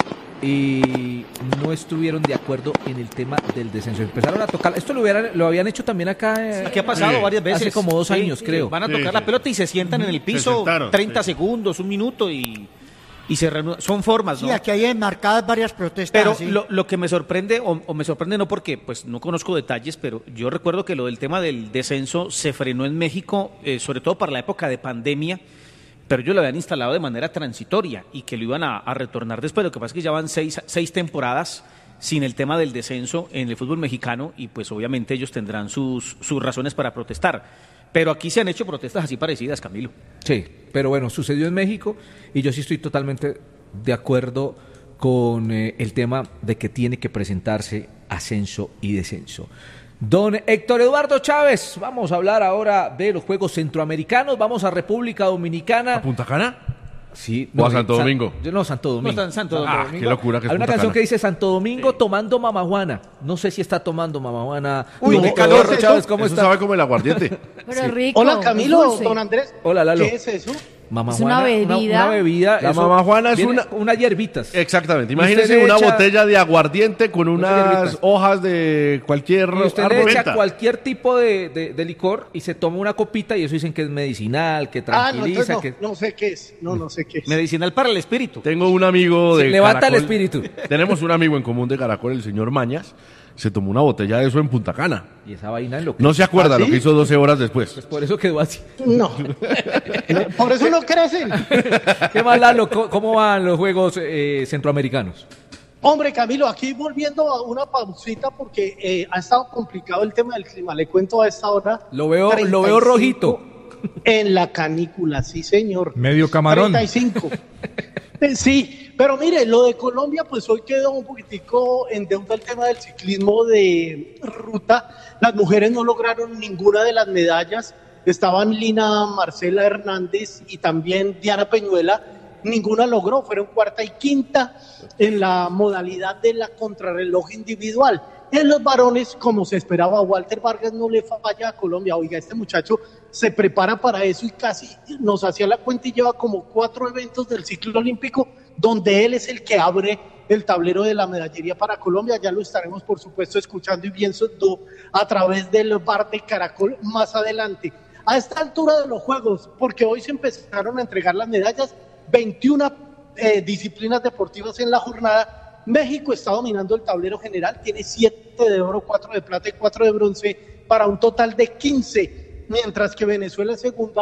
Speaker 1: y no estuvieron de acuerdo en el tema del descenso. Empezaron a tocar, esto lo, hubieran, lo habían hecho también acá. Eh,
Speaker 7: Aquí ha pasado sí. varias veces.
Speaker 1: Hace como dos
Speaker 7: sí,
Speaker 1: años,
Speaker 7: sí,
Speaker 1: creo.
Speaker 7: Van a tocar
Speaker 8: sí,
Speaker 7: la
Speaker 8: sí.
Speaker 7: pelota y se sientan en el piso
Speaker 8: sentaron,
Speaker 7: treinta
Speaker 8: sí.
Speaker 7: segundos, un minuto y... Y se reanuda. Son formas, ¿no?
Speaker 5: Sí, aquí hay enmarcadas varias protestas.
Speaker 7: Pero
Speaker 5: así.
Speaker 7: lo, lo que me sorprende, o, o me sorprende no porque pues no conozco detalles, pero yo recuerdo que lo del tema del descenso se frenó en México, eh, sobre todo para la época de pandemia, pero ellos lo habían instalado de manera transitoria y que lo iban a, a retornar después. Lo que pasa es que ya van seis, seis temporadas sin el tema del descenso en el fútbol mexicano y pues obviamente ellos tendrán sus, sus razones para protestar. Pero aquí se han hecho protestas así parecidas, Camilo.
Speaker 1: Sí, pero bueno, sucedió en México y yo sí estoy totalmente de acuerdo con eh, el tema de que tiene que presentarse ascenso y descenso. Don Héctor Eduardo Chávez, vamos a hablar ahora de los Juegos Centroamericanos, vamos a República Dominicana.
Speaker 2: ¿A Punta Cana?
Speaker 1: Sí.
Speaker 2: ¿O a Santo
Speaker 1: San,
Speaker 2: Domingo?
Speaker 1: Yo no, Santo Domingo.
Speaker 7: No, está en Santo
Speaker 2: Ah,
Speaker 7: Domingo.
Speaker 2: qué locura que es
Speaker 1: Hay una
Speaker 2: Punta
Speaker 1: canción
Speaker 2: Cana.
Speaker 1: que dice Santo Domingo tomando mamajuana. No sé si está tomando mamajuana.
Speaker 7: Uy,
Speaker 1: Don
Speaker 7: qué
Speaker 1: Héctor
Speaker 7: calor,
Speaker 1: Eduardo Chávez, ¿cómo
Speaker 2: Eso
Speaker 1: está?
Speaker 2: sabe como el aguardiente.
Speaker 9: Pero
Speaker 1: Sí.
Speaker 9: rico.
Speaker 14: Hola Camilo,
Speaker 9: dulce.
Speaker 14: don Andrés.
Speaker 1: Hola, Lalo.
Speaker 14: ¿Qué es eso?
Speaker 1: Mamajuana,
Speaker 9: Es una bebida.
Speaker 1: Una, una bebida.
Speaker 2: La
Speaker 1: eso
Speaker 2: mamajuana es
Speaker 1: viene-
Speaker 2: una-
Speaker 1: unas hierbitas.
Speaker 2: Exactamente.
Speaker 1: Y usted
Speaker 2: Imagínense
Speaker 1: le
Speaker 2: una
Speaker 1: echa-
Speaker 2: botella de aguardiente con
Speaker 1: Unas
Speaker 2: unas
Speaker 1: hierbitas.
Speaker 2: hojas de cualquier
Speaker 1: Y usted
Speaker 2: árbol.
Speaker 1: le echa
Speaker 8: Menta.
Speaker 1: cualquier tipo de, de- de licor y se toma una copita y eso dicen que es medicinal, que
Speaker 14: Ah, no,
Speaker 1: tranquiliza,
Speaker 14: entonces
Speaker 1: que
Speaker 14: no, no sé qué es. No, no sé qué es.
Speaker 7: Medicinal para el espíritu.
Speaker 2: Tengo un amigo de
Speaker 1: Sí, levanta el
Speaker 2: Caracol.
Speaker 1: espíritu.
Speaker 2: Tenemos un amigo en común de Caracol, el señor Mañas. Se tomó una botella de eso en Punta Cana.
Speaker 1: y esa vaina es lo que
Speaker 2: No se acuerda
Speaker 14: ¿Ah,
Speaker 2: lo
Speaker 14: sí?
Speaker 2: que hizo doce horas después.
Speaker 1: pues por eso quedó así.
Speaker 14: No. Por eso no crecen.
Speaker 1: ¿Qué más, Lalo? ¿Cómo, cómo van los Juegos eh, Centroamericanos?
Speaker 14: Hombre, Camilo, aquí volviendo a una pausita porque eh, ha estado complicado el tema del clima. Le cuento a esta hora.
Speaker 1: Lo veo, lo
Speaker 14: treinta y
Speaker 1: veo
Speaker 14: cinco
Speaker 1: rojito.
Speaker 14: En la canícula, sí, señor.
Speaker 4: Medio camarón.
Speaker 14: treinta y cinco. Eh, Sí, pero mire, lo de Colombia, pues hoy quedó un poquitico en deuda el tema del ciclismo de ruta. Las mujeres no lograron ninguna de las medallas. Estaban Lina Marcela Hernández y también Diana Peñuela. Ninguna logró, fueron cuarta y quinta en la modalidad de la contrarreloj individual. En los varones, como se esperaba, Walter Vargas no le falla a Colombia. Oiga, este muchacho se prepara para eso y casi nos hacía la cuenta y lleva como cuatro eventos del ciclo olímpico donde él es el que abre el tablero de la medallería para Colombia. Ya lo estaremos, por supuesto, escuchando y viendo a través del bar de Caracol más adelante. A esta altura de los Juegos, porque hoy se empezaron a entregar las medallas, veintiuna eh, disciplinas deportivas en la jornada. México está dominando el tablero general, tiene siete de oro, cuatro de plata y cuatro de bronce, para un total de quince, mientras que Venezuela en segunda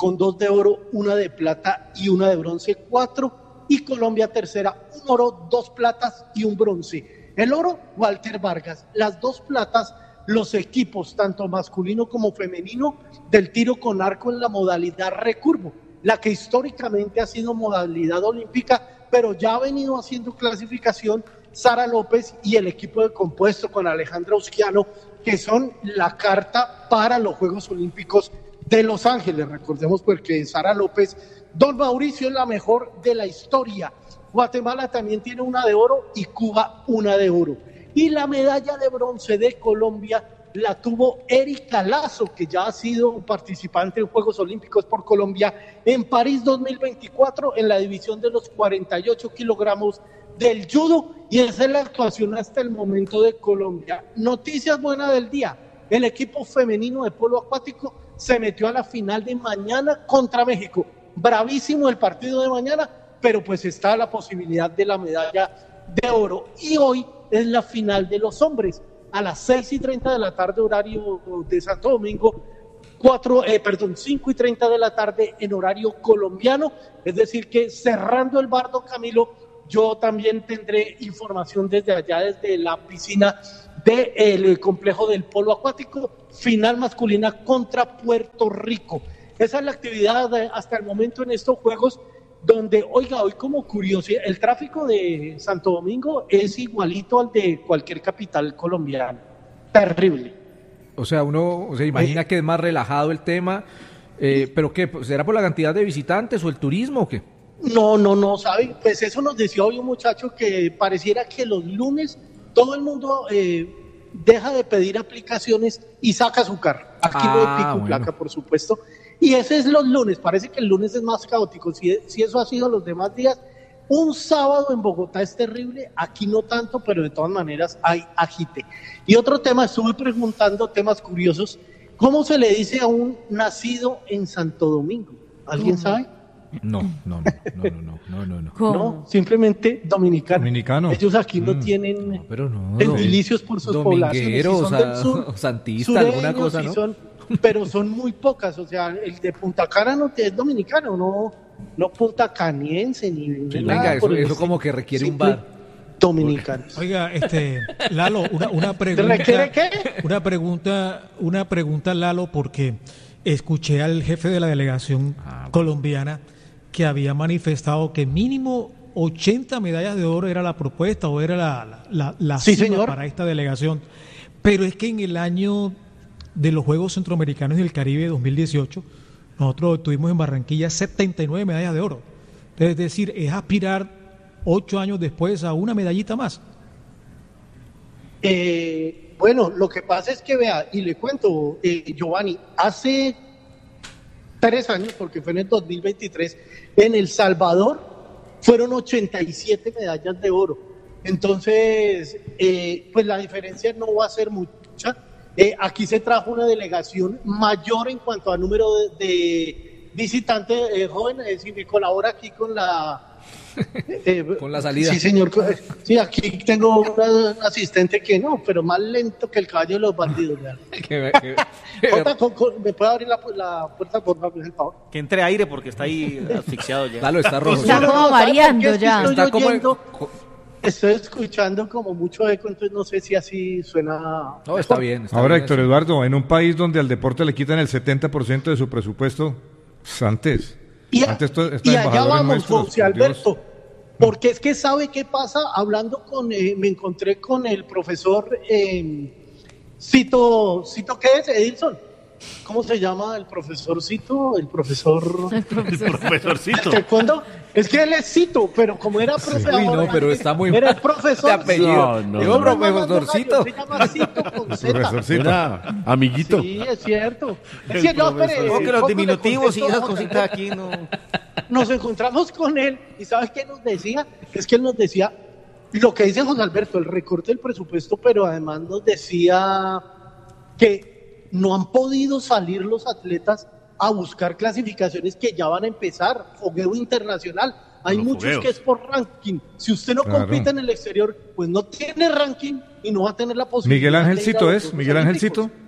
Speaker 14: con dos de oro, una de plata y una de bronce, cuatro, y Colombia tercera, un oro, dos platas y un bronce. El oro, Walter Vargas, las dos platas, los equipos, tanto masculino como femenino, del tiro con arco en la modalidad recurvo, la que históricamente ha sido modalidad olímpica, pero ya ha venido haciendo clasificación Sara López y el equipo de compuesto con Alejandra Usquiano, que son la carta para los Juegos Olímpicos de Los Ángeles. Recordemos porque Sara López, don Mauricio es la mejor de la historia. Guatemala también tiene una de oro y Cuba una de oro. Y la medalla de bronce de Colombia la tuvo Erika Lazo, que ya ha sido participante en Juegos Olímpicos por Colombia en París dos mil veinticuatro en la división de los cuarenta y ocho kilogramos del judo, y esa es la actuación hasta el momento de Colombia. Noticias buenas del día: el equipo femenino de polo acuático se metió a la final de mañana contra México. Bravísimo el partido de mañana, pero pues está la posibilidad de la medalla de oro. Y hoy es la final de los hombres, a las seis y treinta de la tarde horario de Santo Domingo, cuatro, eh, perdón, cinco y treinta de la tarde en horario colombiano, es decir que cerrando el Bardo Camilo, yo también tendré información desde allá, desde la piscina del complejo del polo acuático, final masculina contra Puerto Rico. Esa es la actividad hasta el momento en estos Juegos, donde, oiga, hoy como curiosidad, el tráfico de Santo Domingo es igualito al de cualquier capital colombiana. Terrible.
Speaker 1: O sea, uno se imagina que es más relajado el tema, eh, pero ¿qué? ¿Será por la cantidad de visitantes o el turismo o qué?
Speaker 14: No, no, no, ¿sabe? Pues eso nos decía hoy un muchacho que pareciera que los lunes todo el mundo eh, deja de pedir aplicaciones y saca su carro. Aquí
Speaker 1: Ah,
Speaker 14: no hay pico y
Speaker 1: bueno.
Speaker 14: placa, por supuesto. Y ese es los lunes, parece que el lunes es más caótico. Si, si eso ha sido los demás días, un sábado en Bogotá es terrible, aquí no tanto, pero de todas maneras hay agite. Y otro tema, estuve preguntando temas curiosos, ¿cómo se le dice a un nacido en Santo Domingo? ¿Alguien
Speaker 1: ¿Cómo?
Speaker 14: sabe?
Speaker 1: No, no, no, no, no, no, no, no.
Speaker 14: No, simplemente dominicano.
Speaker 4: Dominicano.
Speaker 14: Ellos aquí no
Speaker 1: Mm.
Speaker 14: tienen
Speaker 1: Pero no.
Speaker 14: gentilicios por sus poblaciones.
Speaker 1: Dominguero,
Speaker 14: y
Speaker 1: o
Speaker 14: son
Speaker 1: sea,
Speaker 14: del sur,
Speaker 1: o santista, alguna
Speaker 14: sureños,
Speaker 1: cosa,
Speaker 14: y
Speaker 1: ¿no?
Speaker 14: son- pero son muy pocas. O sea, el de Punta Cana no es dominicano, no, no puntacaniense ni
Speaker 1: Sí,
Speaker 14: nada
Speaker 1: venga, eso,
Speaker 14: por el
Speaker 1: eso
Speaker 14: estilo.
Speaker 1: como que requiere un
Speaker 14: Simple
Speaker 1: bar.
Speaker 14: Dominicanos.
Speaker 11: Oiga, este, Lalo, una, una pregunta.
Speaker 14: ¿Requiere qué?
Speaker 11: Una pregunta, una pregunta, Lalo, porque escuché al jefe de la delegación colombiana que había manifestado que mínimo ochenta medallas de oro era la propuesta o era la, la, la, la
Speaker 14: Sí,
Speaker 11: cima
Speaker 14: señor.
Speaker 11: para esta delegación. Pero es que en el año de los Juegos Centroamericanos y del Caribe dos mil dieciocho, nosotros tuvimos en Barranquilla setenta y nueve medallas de oro. Es decir, es aspirar ocho años después a una medallita más.
Speaker 14: Eh, bueno, lo que pasa es que vea, y le cuento, eh, Giovanni, hace tres años, porque fue en el dos mil veintitrés, en El Salvador fueron ochenta y siete medallas de oro. Entonces, eh, pues la diferencia no va a ser mucha. Eh, aquí se trajo una delegación mayor en cuanto a número de, de visitantes eh, jóvenes, es decir, que colabora aquí con la... eh,
Speaker 1: Con la salida.
Speaker 14: Sí, señor. Sí, aquí tengo una- un asistente que no, pero más lento que el caballo de los bandidos. ¿verdad?
Speaker 1: Que- que-
Speaker 14: Jota, con- con- ¿me puede abrir la, la puerta, por favor, por favor?
Speaker 7: Que entre aire porque está ahí asfixiado ya.
Speaker 1: Lalo está rojo.
Speaker 9: Está
Speaker 14: No, no,
Speaker 9: como
Speaker 14: no, ¿sabe por
Speaker 9: mareando
Speaker 14: qué? Es que
Speaker 9: ya.
Speaker 14: estoy
Speaker 1: Está como-
Speaker 14: oyendo- Estoy escuchando como mucho eco, entonces no sé si así suena.
Speaker 1: No, está bien. está
Speaker 4: Ahora,
Speaker 1: bien
Speaker 4: Héctor
Speaker 1: eso.
Speaker 4: Eduardo, en un país donde al deporte le quitan el setenta por ciento de su presupuesto, pues, antes,
Speaker 14: Y, a-
Speaker 4: antes to- estos
Speaker 14: y allá
Speaker 4: embajadores
Speaker 14: vamos,
Speaker 4: nuestros,
Speaker 14: José
Speaker 4: por Dios.
Speaker 14: Alberto, porque es que sabe qué pasa, hablando con, eh, me encontré con el profesor eh, Cito, ¿Cito qué es, Edilson? ¿Cómo se llama el profesor Cito? El profesor...
Speaker 7: El profesorcito.
Speaker 14: ¿De cuándo? Es que él es Cito, pero como era profesor...
Speaker 1: Uy, no, pero está muy
Speaker 14: Era
Speaker 1: mal
Speaker 14: el profesor...
Speaker 1: de apellido.
Speaker 2: No, no,
Speaker 1: Digo,
Speaker 2: no.
Speaker 1: profesorcito.
Speaker 14: Se llama Cito con Z.
Speaker 4: Profesorcito.
Speaker 2: Era amiguito.
Speaker 14: Sí, es cierto.
Speaker 7: El
Speaker 14: Es que no,
Speaker 7: profesor.
Speaker 14: espere,
Speaker 7: No, que los
Speaker 14: poco le
Speaker 7: diminutivos y
Speaker 14: contesto,
Speaker 7: esas
Speaker 14: Jota.
Speaker 7: cositas aquí no.
Speaker 14: Nos encontramos con él y ¿sabes qué nos decía? Es que él nos decía lo que dice José Alberto, el recorte del presupuesto, pero además nos decía que no han podido salir los atletas a buscar clasificaciones que ya van a empezar, fogueo internacional. Hay
Speaker 8: Los
Speaker 14: muchos
Speaker 8: fogueos.
Speaker 14: que es por ranking. Si usted no
Speaker 4: Claro.
Speaker 14: compite en el exterior, pues no tiene ranking y no va a tener la posibilidad.
Speaker 4: Miguel
Speaker 14: de
Speaker 4: Ángel
Speaker 14: ir a
Speaker 4: Cito
Speaker 14: los
Speaker 4: Pues, es,
Speaker 14: Juegos
Speaker 4: Miguel Ángel
Speaker 14: Olímpicos.
Speaker 4: Cito.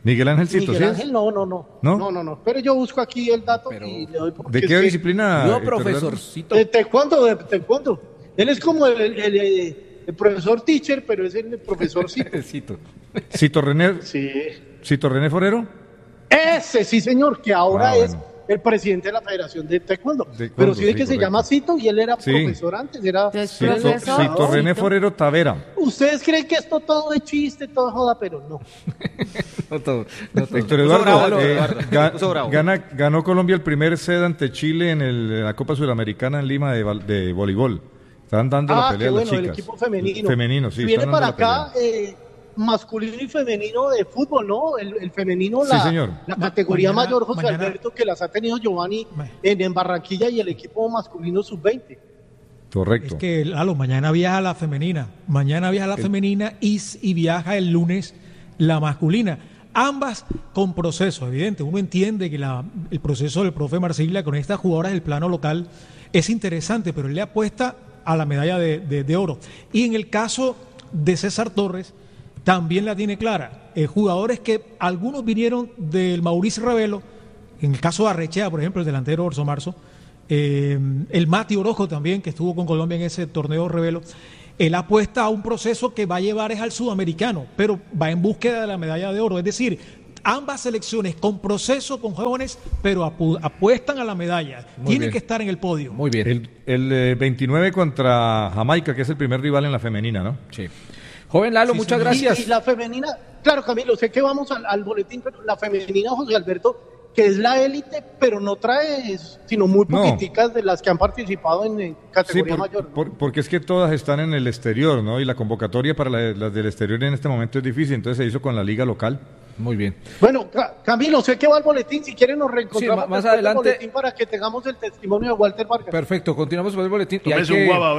Speaker 4: Miguel Ángelcito,
Speaker 14: Miguel
Speaker 4: ¿sí?
Speaker 14: Ángel, no, no, no,
Speaker 4: ¿No?
Speaker 14: no, no, no. Pero yo busco aquí el dato y le doy. porque
Speaker 4: ¿De
Speaker 14: es
Speaker 4: qué
Speaker 14: que-
Speaker 4: disciplina?
Speaker 1: No,
Speaker 4: Héctor
Speaker 1: profesorcito.
Speaker 14: De taekwondo, de taekwondo. Él es como el, el- el- el profesor teacher, pero es el profesor Cito.
Speaker 1: Cito.
Speaker 4: Eduardo? ¿Cito René,
Speaker 14: Sí.
Speaker 4: Cito René Forero?
Speaker 14: Ese sí, señor, que ahora
Speaker 4: Ah,
Speaker 14: es
Speaker 4: bueno.
Speaker 14: el presidente de la Federación de Taekwondo.
Speaker 4: De
Speaker 14: Pero
Speaker 4: Taekwondo,
Speaker 14: sí de
Speaker 4: sí,
Speaker 14: que se
Speaker 4: correcto.
Speaker 14: llama Cito y él era
Speaker 4: Sí.
Speaker 14: profesor antes. Era,
Speaker 9: Es
Speaker 4: Cito,
Speaker 14: era-
Speaker 9: profesor.
Speaker 4: Cito René
Speaker 9: Cito.
Speaker 4: Forero Tavera.
Speaker 14: Ustedes creen que esto todo es chiste, todo es joda, pero no.
Speaker 1: No todo, no todo.
Speaker 4: Héctor
Speaker 7: Puso
Speaker 4: Eduardo,
Speaker 7: bravo,
Speaker 4: eh,
Speaker 7: Eduardo.
Speaker 4: ga-
Speaker 7: Puso bravo.
Speaker 4: gana- ganó Colombia el primer set ante Chile en, el- en la Copa Sudamericana en Lima de, val- de voleibol. Están dando la
Speaker 14: Ah,
Speaker 4: pelea
Speaker 14: qué
Speaker 4: a las
Speaker 14: bueno, el
Speaker 4: chicas.
Speaker 14: equipo femenino.
Speaker 4: Femenino, sí.
Speaker 14: Viene
Speaker 4: están
Speaker 14: para
Speaker 4: dando la
Speaker 14: acá eh, masculino y femenino de fútbol, ¿no? El, el femenino,
Speaker 4: Sí,
Speaker 14: la,
Speaker 4: señor.
Speaker 14: la
Speaker 11: Ma-
Speaker 14: categoría
Speaker 11: mañana-
Speaker 14: mayor, José
Speaker 11: mañana-
Speaker 14: Alberto, que las ha tenido Giovanni
Speaker 11: Ma-
Speaker 14: en, en Barranquilla y el equipo masculino sub veinte.
Speaker 4: Correcto.
Speaker 11: Es que, Lalo, mañana viaja la femenina. Mañana viaja la femenina y, y viaja el lunes la masculina. Ambas con proceso, evidente. Uno entiende que la- el proceso del profe Marsiglia con estas jugadoras del plano local es interesante, pero él le apuesta a la medalla de, de- de oro. Y en el caso de César Torres, también la tiene clara. Eh, jugadores que algunos vinieron del Mauricio Ravelo, en el caso de Arrechea, por ejemplo, el delantero Orso Marzo, eh, el Mati Orojo también, que estuvo con Colombia en ese torneo Revelo, él apuesta a un proceso que va a llevar es al sudamericano, pero va en búsqueda de la medalla de oro. Es decir, ambas selecciones con proceso, con jóvenes, pero apu- apuestan a la medalla.
Speaker 1: Muy
Speaker 11: Tienen
Speaker 1: bien.
Speaker 11: que estar en el podio.
Speaker 1: Muy bien.
Speaker 4: El, el, eh, veintinueve contra Jamaica, que es el primer rival en la femenina, ¿no?
Speaker 1: Sí. Joven Lalo,
Speaker 11: Sí,
Speaker 1: muchas
Speaker 11: señor.
Speaker 1: gracias.
Speaker 14: Y, y la femenina, claro, Camilo, sé que vamos al, al boletín, pero la femenina, José Alberto, que es la élite, pero no trae, sino muy
Speaker 4: No.
Speaker 14: poquiticas de las que han participado en, en
Speaker 4: Sí,
Speaker 14: categoría
Speaker 4: por-
Speaker 14: mayor. ¿no?
Speaker 4: por- porque es que todas están en el exterior, ¿no? Y la convocatoria para la- las del exterior en este momento es difícil, entonces se hizo con la liga local.
Speaker 1: Muy bien.
Speaker 14: Bueno, Ca- Camilo, sé que va al boletín, si quieren nos reencontramos
Speaker 1: Sí, ma- más
Speaker 14: después del
Speaker 1: adelante-
Speaker 14: boletín para que tengamos el testimonio de Walter Vargas.
Speaker 1: Perfecto, continuamos con el boletín. Y hay
Speaker 8: Tómese un
Speaker 1: que-
Speaker 8: guava,